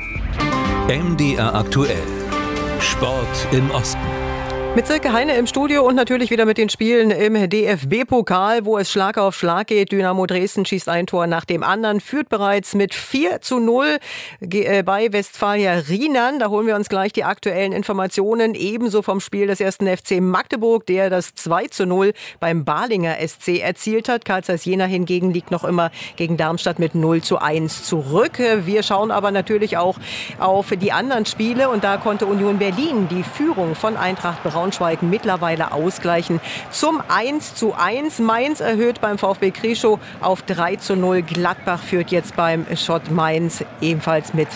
MDR aktuell. Sport im Osten. Mit Silke Heine im Studio und natürlich wieder mit den Spielen im DFB-Pokal, wo es Schlag auf Schlag geht. Dynamo Dresden schießt ein Tor nach dem anderen, führt bereits mit 4:0 bei Westfalia Rienan. Da holen wir uns gleich die aktuellen Informationen, ebenso vom Spiel des 1. FC Magdeburg, der das 2:0 beim Balinger SC erzielt hat. Carl Zeiss Jena hingegen liegt noch immer gegen Darmstadt mit 0:1 zurück. Wir schauen aber natürlich auch auf die anderen Spiele und da konnte Union Berlin die Führung von Eintracht Braunschweig mittlerweile ausgleichen zum 1:1. Mainz erhöht beim VfB Krieschow auf 3:0. Gladbach führt jetzt beim Schott Mainz ebenfalls mit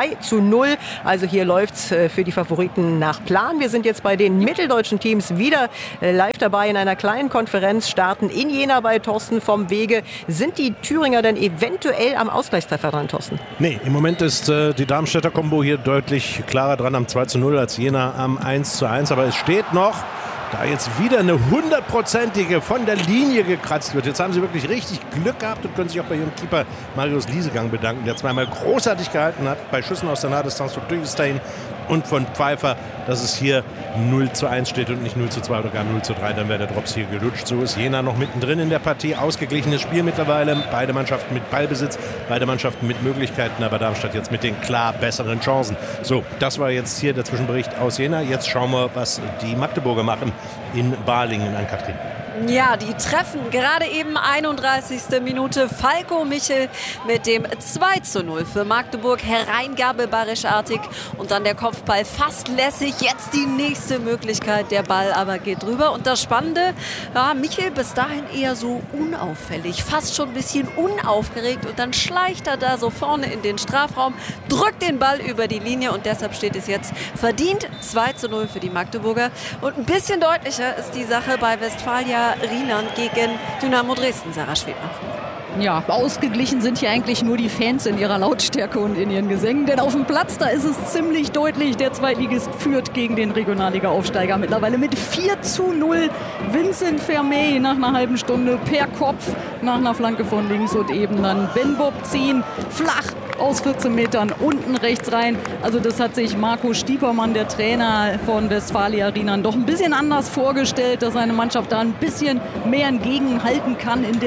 2:0. Also hier läuft's für die Favoriten nach Plan. Wir sind jetzt bei den mitteldeutschen Teams wieder live dabei in einer kleinen Konferenz, starten in Jena bei Thorsten vom Wege. Sind die Thüringer denn eventuell am Ausgleichstreffer dran, Thorsten? Nee, im Moment ist die Darmstädter Kombo hier deutlich klarer dran am 2:0 als Jena am 1:1. Aber es steht noch, da jetzt wieder eine 100%ige von der Linie gekratzt wird. Jetzt haben sie wirklich richtig Glück gehabt und können sich auch bei ihrem Keeper Marius Liesegang bedanken, der zweimal großartig gehalten hat bei Schüssen aus der Nahdistanz von Dürgestein und von Pfeiffer, dass es hier 0:1 steht und nicht 0:2 oder gar 0:3. Dann wäre der Drops hier gelutscht. So ist Jena noch mittendrin in der Partie. Ausgeglichenes Spiel mittlerweile. Beide Mannschaften mit Ballbesitz, beide Mannschaften mit Möglichkeiten, aber Darmstadt jetzt mit den klar besseren Chancen. So, das war jetzt hier der Zwischenbericht aus Jena. Jetzt schauen wir, was die Magdeburger machen in Balingen an Katrin. Ja, die treffen gerade eben 31. Minute. Falco Michel mit dem 2:0 für Magdeburg. Hereingabe barischartig und dann der Kopfball fast lässig. Jetzt die nächste Möglichkeit. Der Ball aber geht drüber. Und das Spannende, ja, Michel bis dahin eher so unauffällig, fast schon ein bisschen unaufgeregt. Und dann schleicht er da so vorne in den Strafraum, drückt den Ball über die Linie und deshalb steht es jetzt verdient 2:0 für die Magdeburger. Und ein bisschen deutlicher ist die Sache bei Westfalia Rienan gegen Dynamo Dresden, Sarah Schwebner. Ja, ausgeglichen sind hier eigentlich nur die Fans in ihrer Lautstärke und in ihren Gesängen. Denn auf dem Platz, da ist es ziemlich deutlich. Der Zweitligist führt gegen den Regionalliga-Aufsteiger mittlerweile mit 4:0. Vincent Vermey nach einer halben Stunde per Kopf nach einer Flanke von links und eben dann Ben Bob 10 flach aus 14 Metern unten rechts rein. Also das hat sich Marco Stiepermann, der Trainer von Westfalia Rienan, doch ein bisschen anders vorgestellt, dass seine Mannschaft da ein bisschen mehr entgegenhalten kann in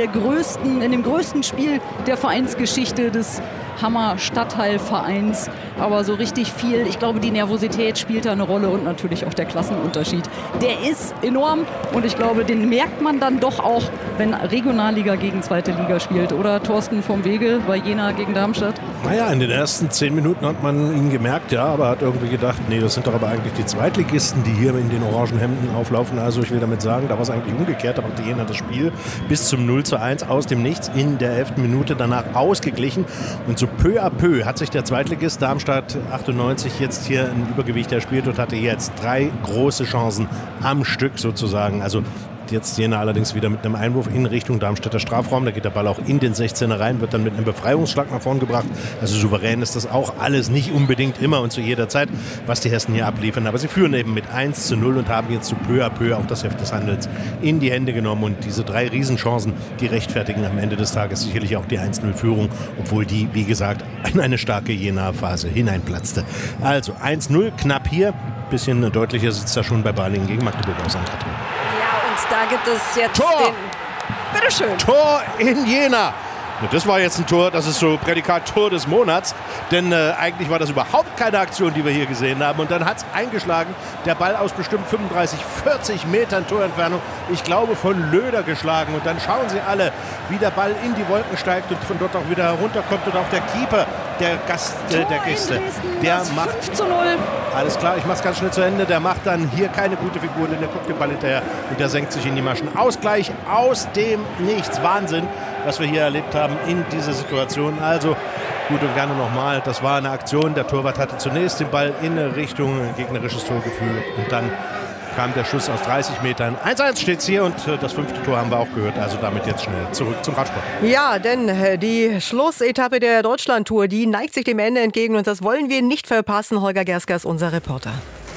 dem größten Spiel der Vereinsgeschichte des Hammer Stadtteilvereins. Aber so richtig viel, ich glaube, die Nervosität spielt da eine Rolle und natürlich auch der Klassenunterschied. Der ist enorm und ich glaube, den merkt man dann doch auch, wenn Regionalliga gegen zweite Liga spielt. Oder Thorsten vom Wege bei Jena gegen Darmstadt? Naja, in den ersten 10 Minuten hat man ihn gemerkt, ja, aber hat irgendwie gedacht, nee, das sind doch aber eigentlich die Zweitligisten, die hier in den orangen Hemden auflaufen. Also ich will damit sagen, da war es eigentlich umgekehrt, aber die Jena das Spiel bis zum 0:1 aus dem Nichts in der 11. Minute danach ausgeglichen. Und so peu à peu hat sich der Zweitligist Darmstadt 98 jetzt hier ein Übergewicht erspielt und hatte jetzt 3 große Chancen am Stück sozusagen. Also jetzt Jena allerdings wieder mit einem Einwurf in Richtung Darmstädter Strafraum. Da geht der Ball auch in den 16er rein, wird dann mit einem Befreiungsschlag nach vorn gebracht. Also souverän ist das auch alles nicht unbedingt immer und zu jeder Zeit, was die Hessen hier abliefern. Aber sie führen eben mit 1:0 und haben jetzt so peu à peu auch das Heft des Handels in die Hände genommen. Und diese 3 Riesenchancen, die rechtfertigen am Ende des Tages sicherlich auch die 1:0-Führung, obwohl die, wie gesagt, in eine starke Jena-Phase hineinplatzte. Also 1:0, knapp hier. Bisschen deutlicher sitzt da schon bei Balingen gegen Magdeburg aus, Katrin. Da gibt es jetzt Tor! Bitteschön. Tor in Jena. Das war jetzt ein Tor, das ist so Prädikat Tor des Monats, denn eigentlich war das überhaupt keine Aktion, die wir hier gesehen haben. Und dann hat es eingeschlagen, der Ball aus bestimmt 35, 40 Metern Torentfernung, ich glaube von Löder geschlagen. Und dann schauen Sie alle, wie der Ball in die Wolken steigt und von dort auch wieder herunterkommt. Und auch der Keeper, der Gäste, der macht 5:0. Alles klar, ich mach's ganz schnell zu Ende. Der macht dann hier keine gute Figur, denn der guckt den Ball hinterher und der senkt sich in die Maschen. Ausgleich aus dem Nichts. Wahnsinn, was wir hier erlebt haben in dieser Situation. Also gut und gerne nochmal. Das war eine Aktion. Der Torwart hatte zunächst den Ball in Richtung gegnerisches Tor geführt und dann kam der Schuss aus 30 Metern. 1-1 steht es hier und das 5. Tor haben wir auch gehört. Also damit jetzt schnell zurück zum Radsport. Ja, denn die Schlussetappe der Deutschlandtour, die neigt sich dem Ende entgegen und das wollen wir nicht verpassen. Holger Gersker ist unser Reporter.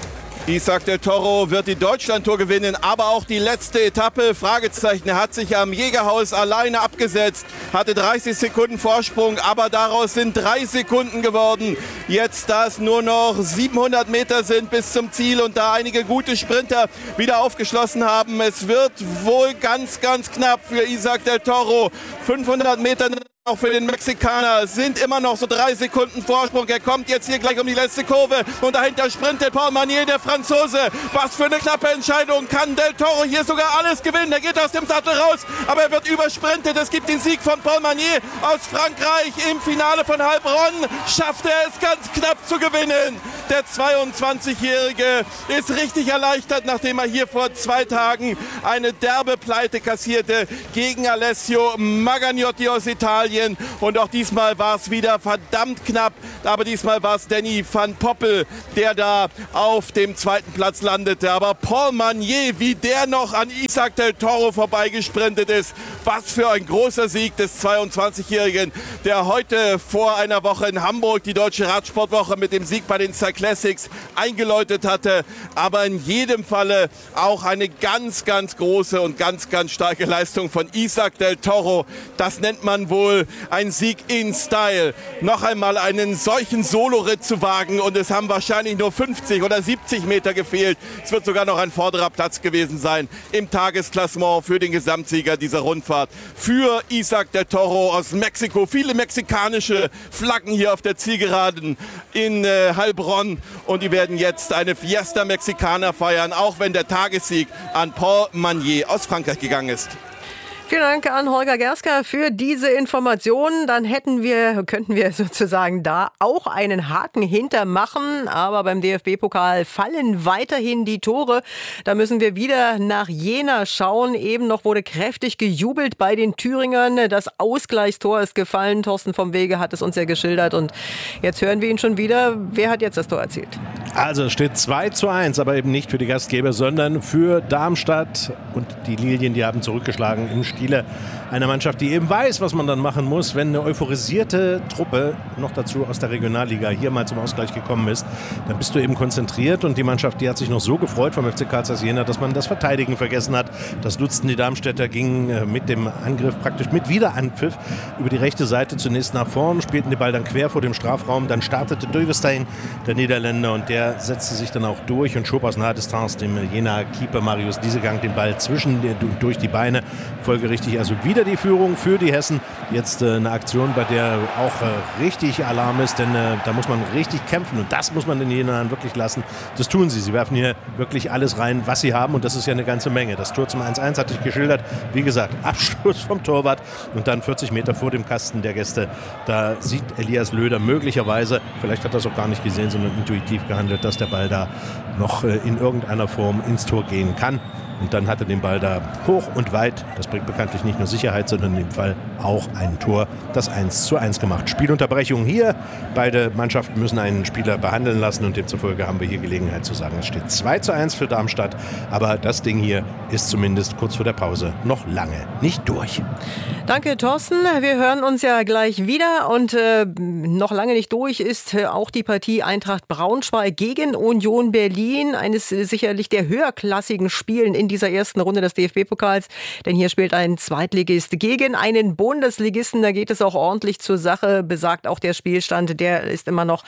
Isaac del Toro wird die Deutschlandtour gewinnen, aber auch die letzte Etappe, Fragezeichen. Er hat sich am Jägerhaus alleine abgesetzt, hatte 30 Sekunden Vorsprung, aber daraus sind 3 Sekunden geworden. Jetzt, da es nur noch 700 Meter sind bis zum Ziel und da einige gute Sprinter wieder aufgeschlossen haben, es wird wohl ganz, ganz knapp für Isaac del Toro. 500 Meter auch für den Mexikaner sind immer noch so 3 Sekunden Vorsprung. Er kommt jetzt hier gleich um die letzte Kurve und dahinter sprintet Paul Magnier, der Franzose. Was für eine knappe Entscheidung. Kann del Toro hier sogar alles gewinnen. Er geht aus dem Sattel raus, aber er wird übersprintet. Es gibt den Sieg von Paul Magnier aus Frankreich im Finale von Heilbronn. Schafft er es ganz knapp zu gewinnen. Der 22-Jährige ist richtig erleichtert, nachdem er hier vor 2 Tagen eine derbe Pleite kassierte gegen Alessio Magagnotti aus Italien. Und auch diesmal war es wieder verdammt knapp. Aber diesmal war es Danny van Poppel, der da auf dem 2. Platz landete. Aber Paul Magnier, wie der noch an Isaac del Toro vorbeigesprintet ist. Was für ein großer Sieg des 22-Jährigen, der heute vor einer Woche in Hamburg die Deutsche Radsportwoche mit dem Sieg bei den Cyclassics eingeläutet hatte. Aber in jedem Falle auch eine ganz, ganz große und ganz, ganz starke Leistung von Isaac del Toro. Das nennt man wohl ein Sieg in Style. Noch einmal einen solchen Soloritt zu wagen und es haben wahrscheinlich nur 50 oder 70 Meter gefehlt. Es wird sogar noch ein vorderer Platz gewesen sein im Tagesklassement für den Gesamtsieger dieser Rundfahrt. Für Isaac del Toro aus Mexiko. Viele mexikanische Flaggen hier auf der Zielgeraden in Heilbronn und die werden jetzt eine Fiesta Mexicana feiern, auch wenn der Tagessieg an Paul Magnier aus Frankreich gegangen ist. Vielen Dank an Holger Gersker für diese Informationen. Dann könnten wir sozusagen da auch einen Haken hintermachen. Aber beim DFB-Pokal fallen weiterhin die Tore. Da müssen wir wieder nach Jena schauen. Eben noch wurde kräftig gejubelt bei den Thüringern. Das Ausgleichstor ist gefallen. Thorsten vom Wege hat es uns ja geschildert. Und jetzt hören wir ihn schon wieder. Wer hat jetzt das Tor erzielt? Also es steht 2:1, aber eben nicht für die Gastgeber, sondern für Darmstadt. Und die Lilien, die haben zurückgeschlagen im Stile einer Mannschaft, die eben weiß, was man dann machen muss, wenn eine euphorisierte Truppe, noch dazu aus der Regionalliga, hier mal zum Ausgleich gekommen ist. Dann bist du eben konzentriert und die Mannschaft, die hat sich noch so gefreut vom FC Karl Zeiss Jena, dass man das Verteidigen vergessen hat. Das nutzten die Darmstädter, gingen mit dem Angriff praktisch mit Wiederanpfiff über die rechte Seite zunächst nach vorn, spielten den Ball dann quer vor dem Strafraum, dann startete Duyvestein, der Niederländer, und der setzte sich dann auch durch und schob aus naher Distanz dem Jena Keeper Marius Diesegang den Ball durch die Beine. Folgerichtig also wieder die Führung für die Hessen. Jetzt eine Aktion, bei der auch richtig Alarm ist, denn da muss man richtig kämpfen und das muss man den Jenern wirklich lassen. Das tun sie. Sie werfen hier wirklich alles rein, was sie haben, und das ist ja eine ganze Menge. Das Tor zum 1:1 hatte ich geschildert. Wie gesagt, Abschluss vom Torwart und dann 40 Meter vor dem Kasten der Gäste. Da sieht Elias Löder möglicherweise, vielleicht hat er es auch gar nicht gesehen, sondern intuitiv gehandelt, dass der Ball da noch in irgendeiner Form ins Tor gehen kann. Und dann hat er den Ball da hoch und weit. Das bringt bekanntlich nicht nur Sicherheit, sondern in dem Fall auch ein Tor. Das 1:1 gemacht. Spielunterbrechung hier. Beide Mannschaften müssen einen Spieler behandeln lassen und demzufolge haben wir hier Gelegenheit zu sagen, es steht 2:1 für Darmstadt. Aber das Ding hier ist zumindest kurz vor der Pause noch lange nicht durch. Danke, Thorsten. Wir hören uns ja gleich wieder und noch lange nicht durch ist auch die Partie Eintracht Braunschweig gegen Union Berlin. Eines sicherlich der höherklassigen Spielen in dieser ersten Runde des DFB-Pokals, denn hier spielt ein Zweitligist gegen einen Bundesligisten. Da geht es auch ordentlich zur Sache, besagt auch der Spielstand. Der ist immer noch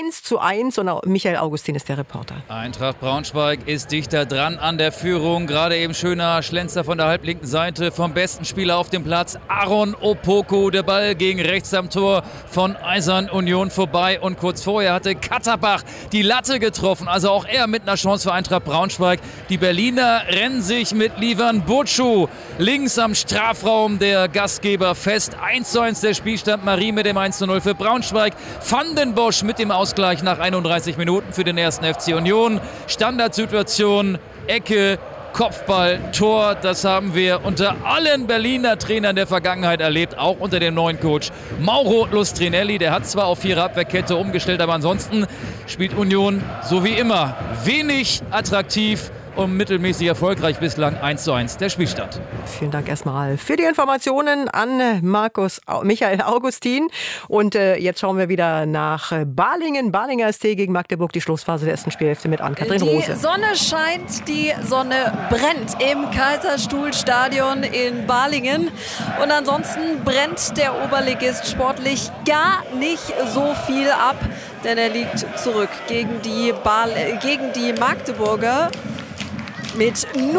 1:1 und Michael Augustin ist der Reporter. Eintracht Braunschweig ist dichter dran an der Führung. Gerade eben schöner Schlenzer von der halblinken Seite vom besten Spieler auf dem Platz, Aaron Opoku. Der Ball gegen rechts am Tor von Eisern Union vorbei und kurz vorher hatte Katterbach die Latte getroffen. Also auch er mit einer Chance für Eintracht Braunschweig. Die Berliner rennen sich mit Livan Burcu links am Strafraum der Gastgeber fest. 1:1 der Spielstand, Marie mit dem 1:0 für Braunschweig. Van den Bosch mit dem Ausgleich nach 31 Minuten für den ersten FC Union. Standardsituation, Ecke, Kopfball, Tor, das haben wir unter allen Berliner Trainern der Vergangenheit erlebt, auch unter dem neuen Coach Mauro Lustrinelli. Der hat zwar auf Viererabwehrkette umgestellt, aber ansonsten spielt Union so wie immer wenig attraktiv und mittelmäßig erfolgreich bislang. 1:1 der Spielstand. Vielen Dank erstmal für die Informationen an Michael Augustin. Und jetzt schauen wir wieder nach Balingen. Balinger SC gegen Magdeburg, die Schlussphase der ersten Spielhälfte mit Ann-Kathrin Rose. Die Sonne scheint, die Sonne brennt im Kaiserstuhlstadion in Balingen. Und ansonsten brennt der Oberligist sportlich gar nicht so viel ab, denn er liegt zurück gegen die Magdeburger. Mit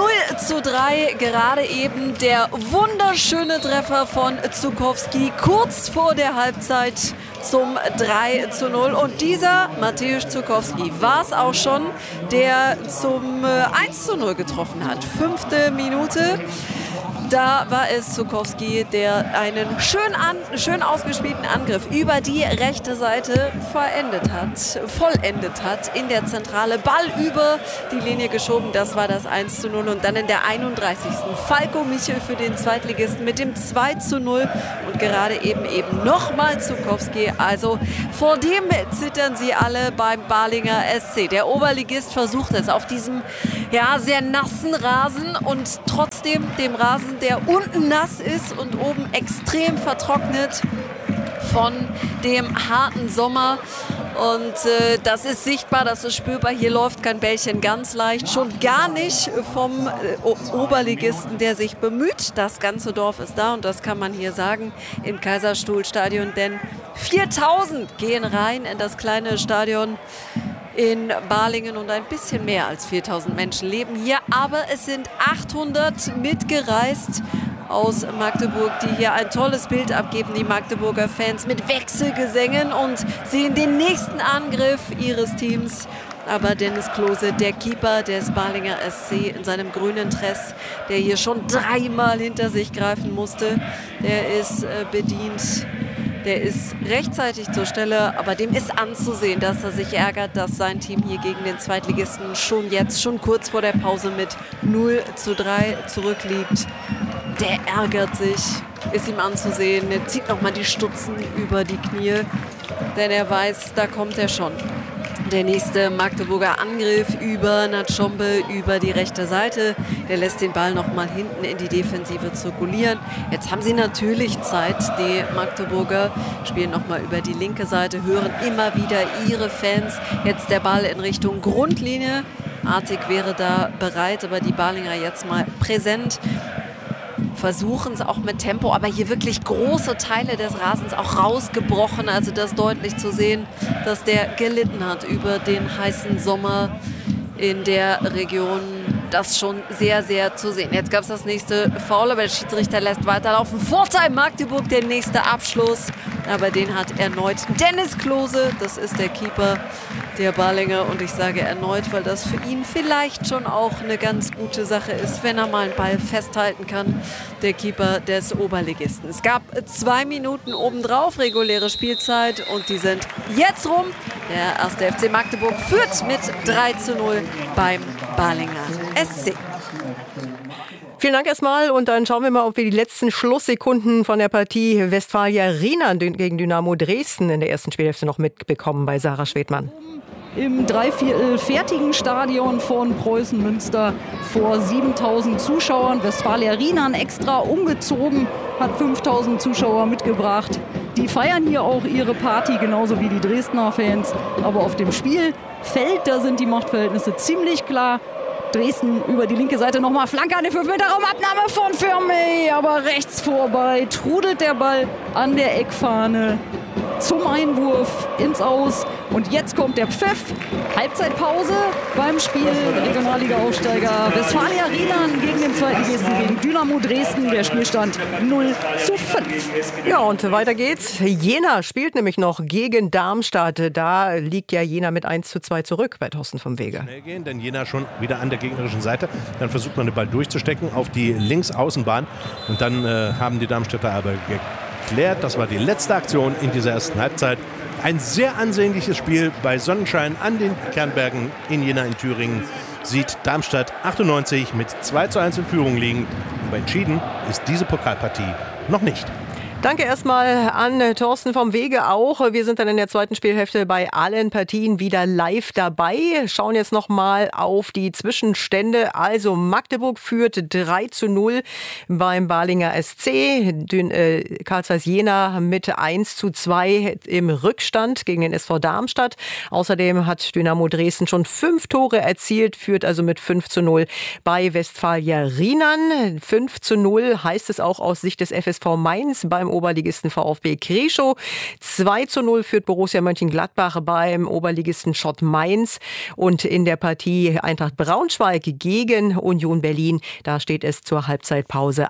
0:3 gerade eben der wunderschöne Treffer von Zukowski kurz vor der Halbzeit zum 3:0. Und dieser Mateusz Zukowski war es auch schon, der zum 1:0 getroffen hat. 5. Minute. Da war es Zukowski, der einen schön ausgespielten Angriff über die rechte Seite vollendet hat in der Zentrale. Ball über die Linie geschoben, das war das 1:0. Und dann in der 31. Falko Michel für den Zweitligisten mit dem 2:0. Und gerade eben nochmal Zukowski. Also vor dem zittern sie alle beim Balinger SC. Der Oberligist versucht es auf diesem sehr nassen Rasen und trotzdem dem Rasen, der unten nass ist und oben extrem vertrocknet von dem harten Sommer. Und das ist sichtbar, das ist spürbar. Hier läuft kein Bällchen ganz leicht. Schon gar nicht vom Oberligisten, der sich bemüht. Das ganze Dorf ist da und das kann man hier sagen im Kaiserstuhlstadion. Denn 4000 gehen rein in das kleine Stadion in Balingen und ein bisschen mehr als 4000 Menschen leben hier. Aber es sind 800 mitgereist aus Magdeburg, die hier ein tolles Bild abgeben, die Magdeburger Fans mit Wechselgesängen und sehen den nächsten Angriff ihres Teams. Aber Dennis Klose, der Keeper des Balinger SC in seinem grünen Dress, der hier schon 3-mal hinter sich greifen musste, der ist bedient. Der ist rechtzeitig zur Stelle, aber dem ist anzusehen, dass er sich ärgert, dass sein Team hier gegen den Zweitligisten schon kurz vor der Pause mit 0:3 zurückliegt. Der ärgert sich, ist ihm anzusehen. Er zieht nochmal die Stutzen über die Knie, denn er weiß, da kommt er schon. Der nächste Magdeburger Angriff über Natschombe über die rechte Seite. Der lässt den Ball noch mal hinten in die Defensive zirkulieren. Jetzt haben sie natürlich Zeit. Die Magdeburger spielen noch mal über die linke Seite, hören immer wieder ihre Fans. Jetzt der Ball in Richtung Grundlinie. Artig wäre da bereit, aber die Balinger jetzt mal präsent. Versuchen es auch mit Tempo, aber hier wirklich große Teile des Rasens auch rausgebrochen. Also das deutlich zu sehen, dass der gelitten hat über den heißen Sommer in der Region. Das schon sehr, sehr zu sehen. Jetzt gab es das nächste Foul, aber der Schiedsrichter lässt weiterlaufen. Vorteil Magdeburg, der nächste Abschluss. Aber den hat erneut Dennis Klose. Das ist der Keeper der Balinger. Und ich sage erneut, weil das für ihn vielleicht schon auch eine ganz gute Sache ist, wenn er mal einen Ball festhalten kann. Der Keeper des Oberligisten. Es gab 2 Minuten obendrauf, reguläre Spielzeit. Und die sind jetzt rum. Der 1. FC Magdeburg führt mit 3:0 beim Balinger SC. Vielen Dank erstmal und dann schauen wir mal, ob wir die letzten Schlusssekunden von der Partie Westfalia Rienan gegen Dynamo Dresden in der ersten Spielhälfte noch mitbekommen bei Sarah Schwedmann. Im 3/4 fertigen Stadion von Preußen Münster vor 7000 Zuschauern. Westfalia Rienan extra umgezogen, hat 5000 Zuschauer mitgebracht. Die feiern hier auch ihre Party, genauso wie die Dresdner Fans. Aber auf dem Spielfeld, da sind die Machtverhältnisse ziemlich klar. Dresden über die linke Seite nochmal Flanke an den 5-Meter-Raum, Abnahme von Firmey, aber rechts vorbei trudelt der Ball an der Eckfahne zum Einwurf ins Aus. Und jetzt kommt der Pfiff. Halbzeitpause beim Spiel. Regionalliga-Aufsteiger Westfalia Rienan gegen den Zweitligisten, gegen Dynamo Dresden. Der Spielstand 0:5. Ja, und weiter geht's. Jena spielt nämlich noch gegen Darmstadt. Da liegt ja Jena mit 1:2 zurück bei Thorsten vom Wege. Schnell gehen, denn Jena schon wieder an der gegnerischen Seite. Dann versucht man den Ball durchzustecken auf die Linksaußenbahn. Und dann haben die Darmstädter aber geklärt. Das war die letzte Aktion in dieser ersten Halbzeit. Ein sehr ansehnliches Spiel bei Sonnenschein an den Kernbergen in Jena in Thüringen. Sieht Darmstadt 98 mit 2:1 in Führung liegen. Aber entschieden ist diese Pokalpartie noch nicht. Danke erstmal an Thorsten vom Wege auch. Wir sind dann in der zweiten Spielhälfte bei allen Partien wieder live dabei. Schauen jetzt nochmal auf die Zwischenstände. Also Magdeburg führt 3:0 beim Balinger SC. Carl Zeiss Jena mit 1:2 im Rückstand gegen den SV Darmstadt. Außerdem hat Dynamo Dresden schon 5 Tore erzielt, führt also mit 5:0 bei Westfalia Rienan. 5:0 heißt es auch aus Sicht des FSV Mainz beim Oberligisten VfB Kreschow. 2:0 führt Borussia Mönchengladbach beim Oberligisten Schott Mainz. Und in der Partie Eintracht Braunschweig gegen Union Berlin, da steht es zur Halbzeitpause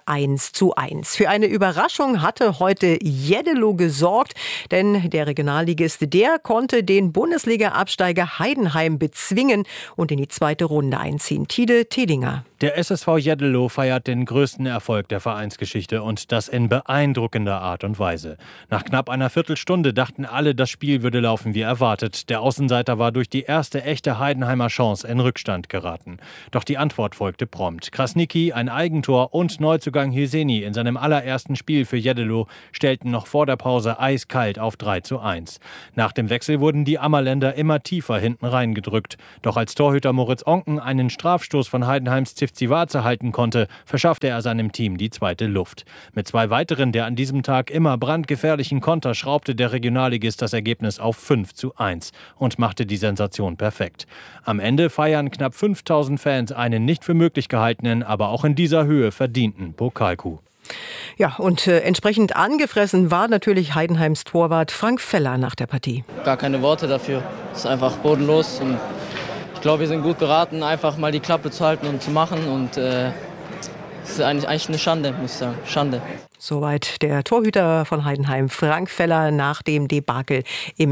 1:1. Für eine Überraschung hatte heute Jeddelo gesorgt, denn der Regionalligist, der konnte den Bundesliga-Absteiger Heidenheim bezwingen und in die zweite Runde einziehen. Tide Tedinger. Der SSV Jeddelo feiert den größten Erfolg der Vereinsgeschichte und das in beeindruckender Art und Weise. Nach knapp einer Viertelstunde dachten alle, das Spiel würde laufen wie erwartet. Der Außenseiter war durch die erste echte Heidenheimer Chance in Rückstand geraten. Doch die Antwort folgte prompt. Krasniqi, ein Eigentor und Neuzugang Hilseni in seinem allerersten Spiel für Jeddelo stellten noch vor der Pause eiskalt auf 3:1. Nach dem Wechsel wurden die Ammerländer immer tiefer hinten reingedrückt. Doch als Torhüter Moritz Onken einen Strafstoß von Heidenheims Zivzivaze halten konnte, verschaffte er seinem Team die zweite Luft. Mit 2 weiteren der an diesem Tag immer brandgefährlichen Konter schraubte der Regionalligist das Ergebnis auf 5:1 und machte die Sensation perfekt. Am Ende feiern knapp 5000 Fans einen nicht für möglich gehaltenen, aber auch in dieser Höhe verdienten Pokalcoup. Ja, und entsprechend angefressen war natürlich Heidenheims Torwart Frank Feller nach der Partie. Gar keine Worte dafür. Es ist einfach bodenlos. Und ich glaube, wir sind gut beraten, einfach mal die Klappe zu halten und zu machen. Und es ist eigentlich eine Schande, muss ich sagen. Schande. Soweit der Torhüter von Heidenheim, Frank Feller, nach dem Debakel im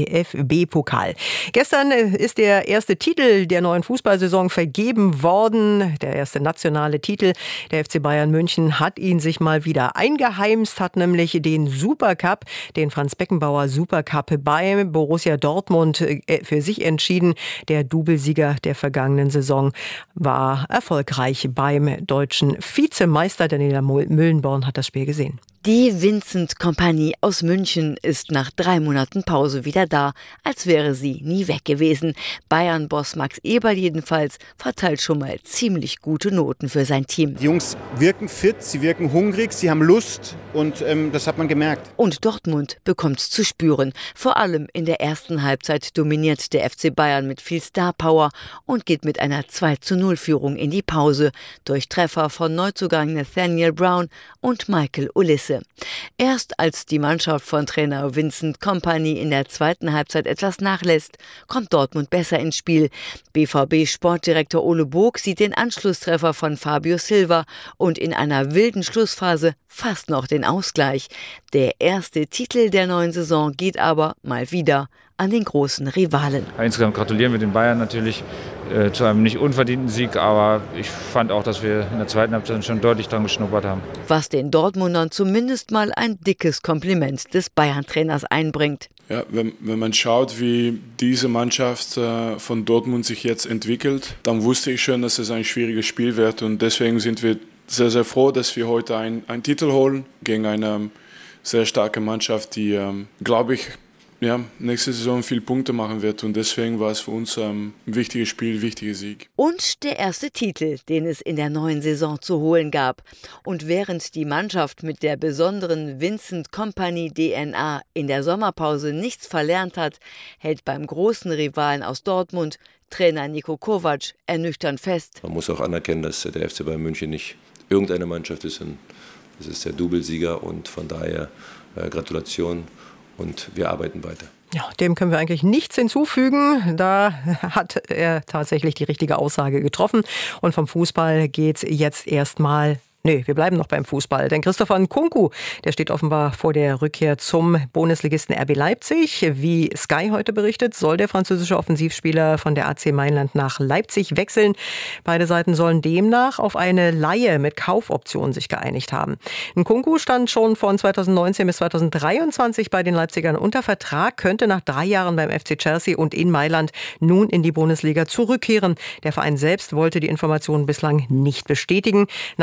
DFB-Pokal. Gestern ist der erste Titel der neuen Fußballsaison vergeben worden. Der erste nationale Titel. Der FC Bayern München hat ihn sich mal wieder eingeheimst, hat nämlich den Supercup, den Franz-Beckenbauer Supercup bei Borussia Dortmund für sich entschieden. Der Doublesieger der vergangenen Saison war erfolgreich beim deutschen Vizemeister. Daniela Müllenborn hat das Spiel gesehen. Die Vincent Kompanie aus München ist nach 3 Monaten Pause wieder da, als wäre sie nie weg gewesen. Bayern-Boss Max Eberl jedenfalls verteilt schon mal ziemlich gute Noten für sein Team. Die Jungs wirken fit, sie wirken hungrig, sie haben Lust und das hat man gemerkt. Und Dortmund bekommt's zu spüren. Vor allem in der ersten Halbzeit dominiert der FC Bayern mit viel Star-Power und geht mit einer 2:0-Führung in die Pause durch Treffer von Neuzugang Nathaniel Brown und Michael Olisse. Erst als die Mannschaft von Trainer Vincent Kompany in der zweiten Halbzeit etwas nachlässt, kommt Dortmund besser ins Spiel. BVB-Sportdirektor Ole Bog sieht den Anschlusstreffer von Fabio Silva und in einer wilden Schlussphase fast noch den Ausgleich. Der erste Titel der neuen Saison geht aber mal wieder an den großen Rivalen. Insgesamt gratulieren wir den Bayern natürlich zu einem nicht unverdienten Sieg, aber ich fand auch, dass wir in der zweiten Halbzeit schon deutlich dran geschnuppert haben. Was den Dortmundern zumindest mal ein dickes Kompliment des Bayern-Trainers einbringt. Ja, wenn man schaut, wie diese Mannschaft von Dortmund sich jetzt entwickelt, dann wusste ich schon, dass es ein schwieriges Spiel wird und deswegen sind wir sehr, sehr froh, dass wir heute einen Titel holen gegen eine sehr starke Mannschaft, die, glaube ich, nächste Saison viele Punkte machen wird und deswegen war es für uns ein wichtiges Spiel, ein wichtiger Sieg. Und der erste Titel, den es in der neuen Saison zu holen gab. Und während die Mannschaft mit der besonderen Vincent Kompany DNA in der Sommerpause nichts verlernt hat, hält beim großen Rivalen aus Dortmund Trainer Niko Kovac ernüchternd fest. Man muss auch anerkennen, dass der FC Bayern München nicht irgendeine Mannschaft ist. Das ist der Doublesieger und von daher Gratulation. Und wir arbeiten weiter. Ja, dem können wir eigentlich nichts hinzufügen. Da hat er tatsächlich die richtige Aussage getroffen. Und vom Fußball geht's jetzt erstmal. Nee, wir bleiben noch beim Fußball. Denn Christopher Nkunku, der steht offenbar vor der Rückkehr zum Bundesligisten RB Leipzig. Wie Sky heute berichtet, soll der französische Offensivspieler von der AC Mailand nach Leipzig wechseln. Beide Seiten sollen demnach auf eine Leihe mit Kaufoption sich geeinigt haben. Nkunku stand schon von 2019 bis 2023 bei den Leipzigern unter Vertrag, könnte nach 3 Jahren beim FC Chelsea und in Mailand nun in die Bundesliga zurückkehren. Der Verein selbst wollte die Informationen bislang nicht bestätigen. Nach dem Abgang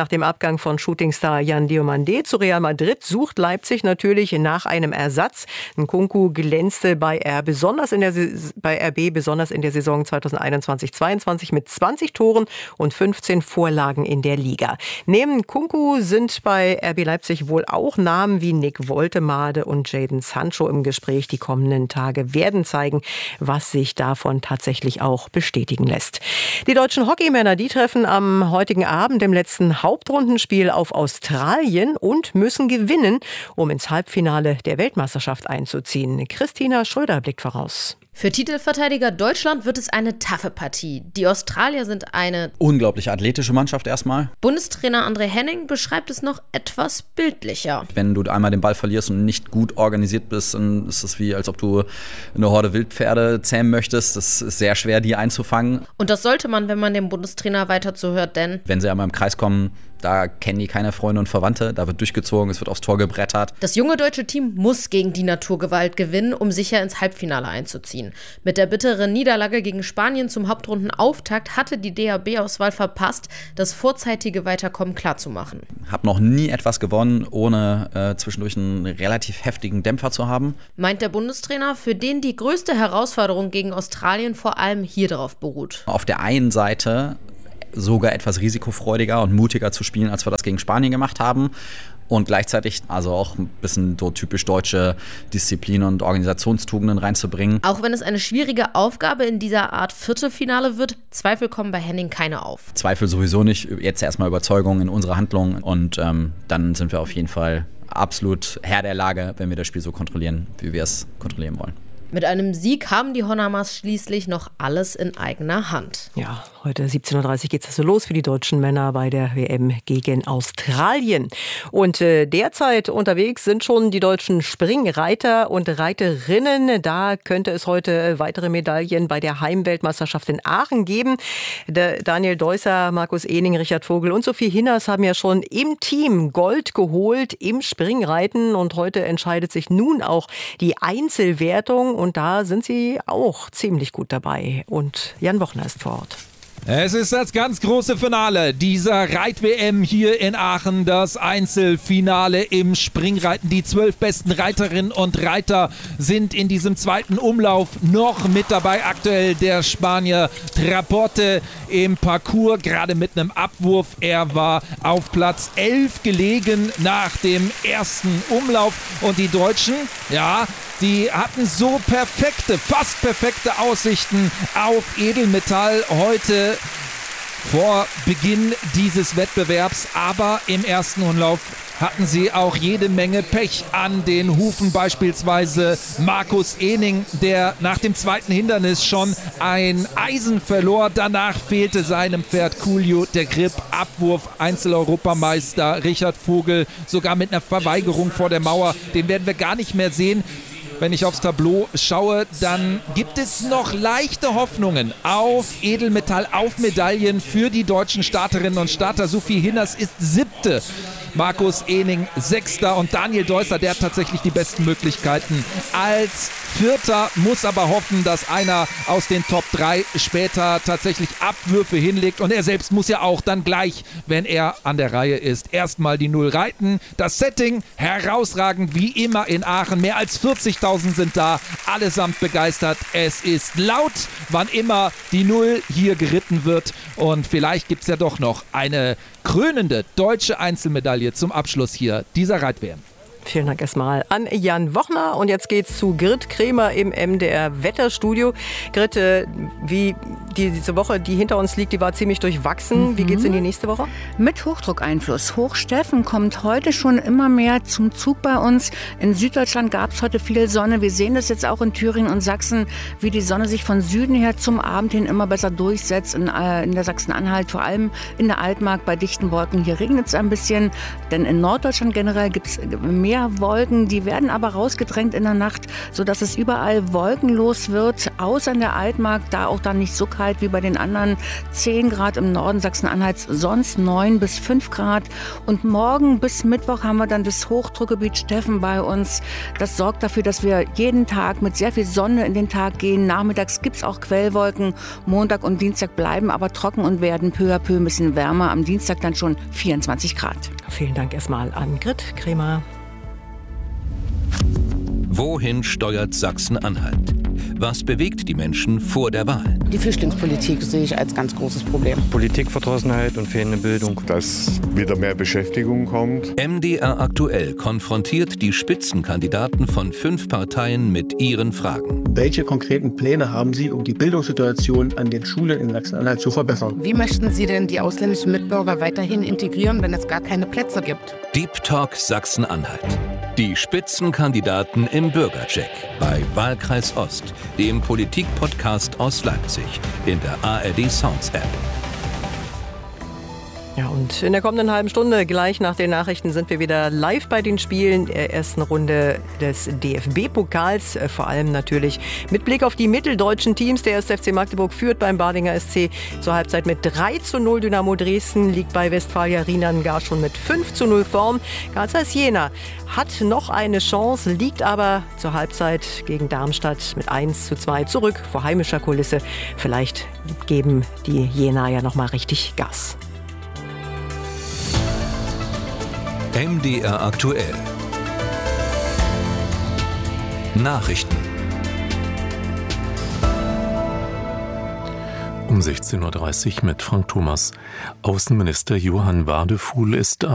Abgang von Shootingstar Yan Diomandé zu Real Madrid sucht Leipzig natürlich nach einem Ersatz. Nkunku glänzte bei RB besonders in der Saison 2021-22 mit 20 Toren und 15 Vorlagen in der Liga. Neben Nkunku sind bei RB Leipzig wohl auch Namen wie Nick Woltemade und Jadon Sancho im Gespräch. Die kommenden Tage werden zeigen, was sich davon tatsächlich auch bestätigen lässt. Die deutschen Hockeymänner, die treffen am heutigen Abend im letzten Hauptrundenspiel auf Australien und müssen gewinnen, um ins Halbfinale der Weltmeisterschaft einzuziehen. Christina Schröder blickt voraus. Für Titelverteidiger Deutschland wird es eine taffe Partie. Die Australier sind eine unglaublich athletische Mannschaft erstmal. Bundestrainer André Henning beschreibt es noch etwas bildlicher. Wenn du einmal den Ball verlierst und nicht gut organisiert bist, dann ist es wie, als ob du eine Horde Wildpferde zähmen möchtest. Das ist sehr schwer, die einzufangen. Und das sollte man, wenn man dem Bundestrainer weiter zuhört, denn wenn sie einmal im Kreis kommen, da kennen die keine Freunde und Verwandte, da wird durchgezogen, es wird aufs Tor gebrettert. Das junge deutsche Team muss gegen die Naturgewalt gewinnen, um sicher ins Halbfinale einzuziehen. Mit der bitteren Niederlage gegen Spanien zum Hauptrundenauftakt hatte die DHB-Auswahl verpasst, das vorzeitige Weiterkommen klarzumachen. Hab noch nie etwas gewonnen, ohne zwischendurch einen relativ heftigen Dämpfer zu haben. Meint der Bundestrainer, für den die größte Herausforderung gegen Australien vor allem hier darauf beruht. Auf der einen Seite sogar etwas risikofreudiger und mutiger zu spielen, als wir das gegen Spanien gemacht haben. Und gleichzeitig also auch ein bisschen so typisch deutsche Disziplin und Organisationstugenden reinzubringen. Auch wenn es eine schwierige Aufgabe in dieser Art Viertelfinale wird, Zweifel kommen bei Henning keine auf. Zweifel sowieso nicht, jetzt erstmal Überzeugung in unsere Handlungen und dann sind wir auf jeden Fall absolut Herr der Lage, wenn wir das Spiel so kontrollieren, wie wir es kontrollieren wollen. Mit einem Sieg haben die Honamers schließlich noch alles in eigener Hand. Ja, heute 17.30 Uhr geht es also los für die deutschen Männer bei der WM gegen Australien. Und derzeit unterwegs sind schon die deutschen Springreiter und Reiterinnen. Da könnte es heute weitere Medaillen bei der Heimweltmeisterschaft in Aachen geben. Daniel Deusser, Markus Ehning, Richard Vogel und Sophie Hinners haben ja schon im Team Gold geholt im Springreiten. Und heute entscheidet sich nun auch die Einzelwertung. Und da sind sie auch ziemlich gut dabei. Und Jan Wochner ist vor Ort. Es ist das ganz große Finale dieser Reit-WM hier in Aachen, das Einzelfinale im Springreiten. Die 12 besten Reiterinnen und Reiter sind in diesem zweiten Umlauf noch mit dabei. Aktuell der Spanier Traporte im Parcours, gerade mit einem Abwurf. Er war auf Platz 11 gelegen nach dem ersten Umlauf. Und die Deutschen, ja, die hatten so fast perfekte Aussichten auf Edelmetall heute vor Beginn dieses Wettbewerbs. Aber im ersten Umlauf hatten sie auch jede Menge Pech an den Hufen. Beispielsweise Markus Ehning, der nach dem zweiten Hindernis schon ein Eisen verlor. Danach fehlte seinem Pferd Coolio der Grip. Abwurf, Einzeleuropameister Richard Vogel, sogar mit einer Verweigerung vor der Mauer. Den werden wir gar nicht mehr sehen. Wenn ich aufs Tableau schaue, dann gibt es noch leichte Hoffnungen auf Edelmetall, auf Medaillen für die deutschen Starterinnen und Starter. Sophie Hinners ist 7. Markus Ehning 6. und Daniel Deusser, der hat tatsächlich die besten Möglichkeiten als 4. Muss aber hoffen, dass einer aus den Top 3 später tatsächlich Abwürfe hinlegt. Und er selbst muss ja auch dann gleich, wenn er an der Reihe ist, erstmal die 0 reiten. Das Setting herausragend, wie immer in Aachen. Mehr als 40.000 sind da, allesamt begeistert. Es ist laut, wann immer die 0 hier geritten wird. Und vielleicht gibt es ja doch noch eine krönende deutsche Einzelmedaille zum Abschluss hier dieser Reit-WM. Vielen Dank erstmal an Jan Wochner. Und jetzt geht's zu Grit Kremer im MDR Wetterstudio. Grit, wie diese Woche, die hinter uns liegt, die war ziemlich durchwachsen. Wie geht's in die nächste Woche? Mit Hochdruckeinfluss. Hochsteffen kommt heute schon immer mehr zum Zug bei uns. In Süddeutschland gab es heute viel Sonne. Wir sehen das jetzt auch in Thüringen und Sachsen, wie die Sonne sich von Süden her zum Abend hin immer besser durchsetzt. In der Sachsen-Anhalt, vor allem in der Altmark bei dichten Wolken. Hier regnet es ein bisschen, denn in Norddeutschland generell gibt es mehr mehr Wolken, die werden aber rausgedrängt in der Nacht, sodass es überall wolkenlos wird, außer in der Altmark, da auch dann nicht so kalt wie bei den anderen. 10 Grad im Norden Sachsen-Anhalts, sonst 9 bis 5 Grad. Und morgen bis Mittwoch haben wir dann das Hochdruckgebiet Steffen bei uns. Das sorgt dafür, dass wir jeden Tag mit sehr viel Sonne in den Tag gehen. Nachmittags gibt es auch Quellwolken. Montag und Dienstag bleiben aber trocken und werden peu à peu ein bisschen wärmer. Am Dienstag dann schon 24 Grad. Vielen Dank erstmal an Grit Kremer. Wohin steuert Sachsen-Anhalt? Was bewegt die Menschen vor der Wahl? Die Flüchtlingspolitik sehe ich als ganz großes Problem. Politikverdrossenheit und fehlende Bildung. Dass wieder mehr Beschäftigung kommt. MDR aktuell konfrontiert die Spitzenkandidaten von 5 Parteien mit ihren Fragen. Welche konkreten Pläne haben Sie, um die Bildungssituation an den Schulen in Sachsen-Anhalt zu verbessern? Wie möchten Sie denn die ausländischen Mitbürger weiterhin integrieren, wenn es gar keine Plätze gibt? Deep Talk Sachsen-Anhalt. Die Spitzenkandidaten im Bürgercheck bei Wahlkreis Ost, dem Politik-Podcast aus Leipzig, in der ARD Sounds App. Ja, und in der kommenden halben Stunde, gleich nach den Nachrichten, sind wir wieder live bei den Spielen der ersten Runde des DFB-Pokals. Vor allem natürlich mit Blick auf die mitteldeutschen Teams. Der 1. FC Magdeburg führt beim Badinger SC zur Halbzeit mit 3:0. Dynamo Dresden liegt bei Westfalia Rienan gar schon mit 5:0 vorn. Karl Zeiss Jena hat noch eine Chance, liegt aber zur Halbzeit gegen Darmstadt mit 1:2 zurück vor heimischer Kulisse. Vielleicht geben die Jena ja noch mal richtig Gas. MDR aktuell. Nachrichten. Um 16:30 Uhr mit Frank Thomas. Außenminister Johann Wadefuhl ist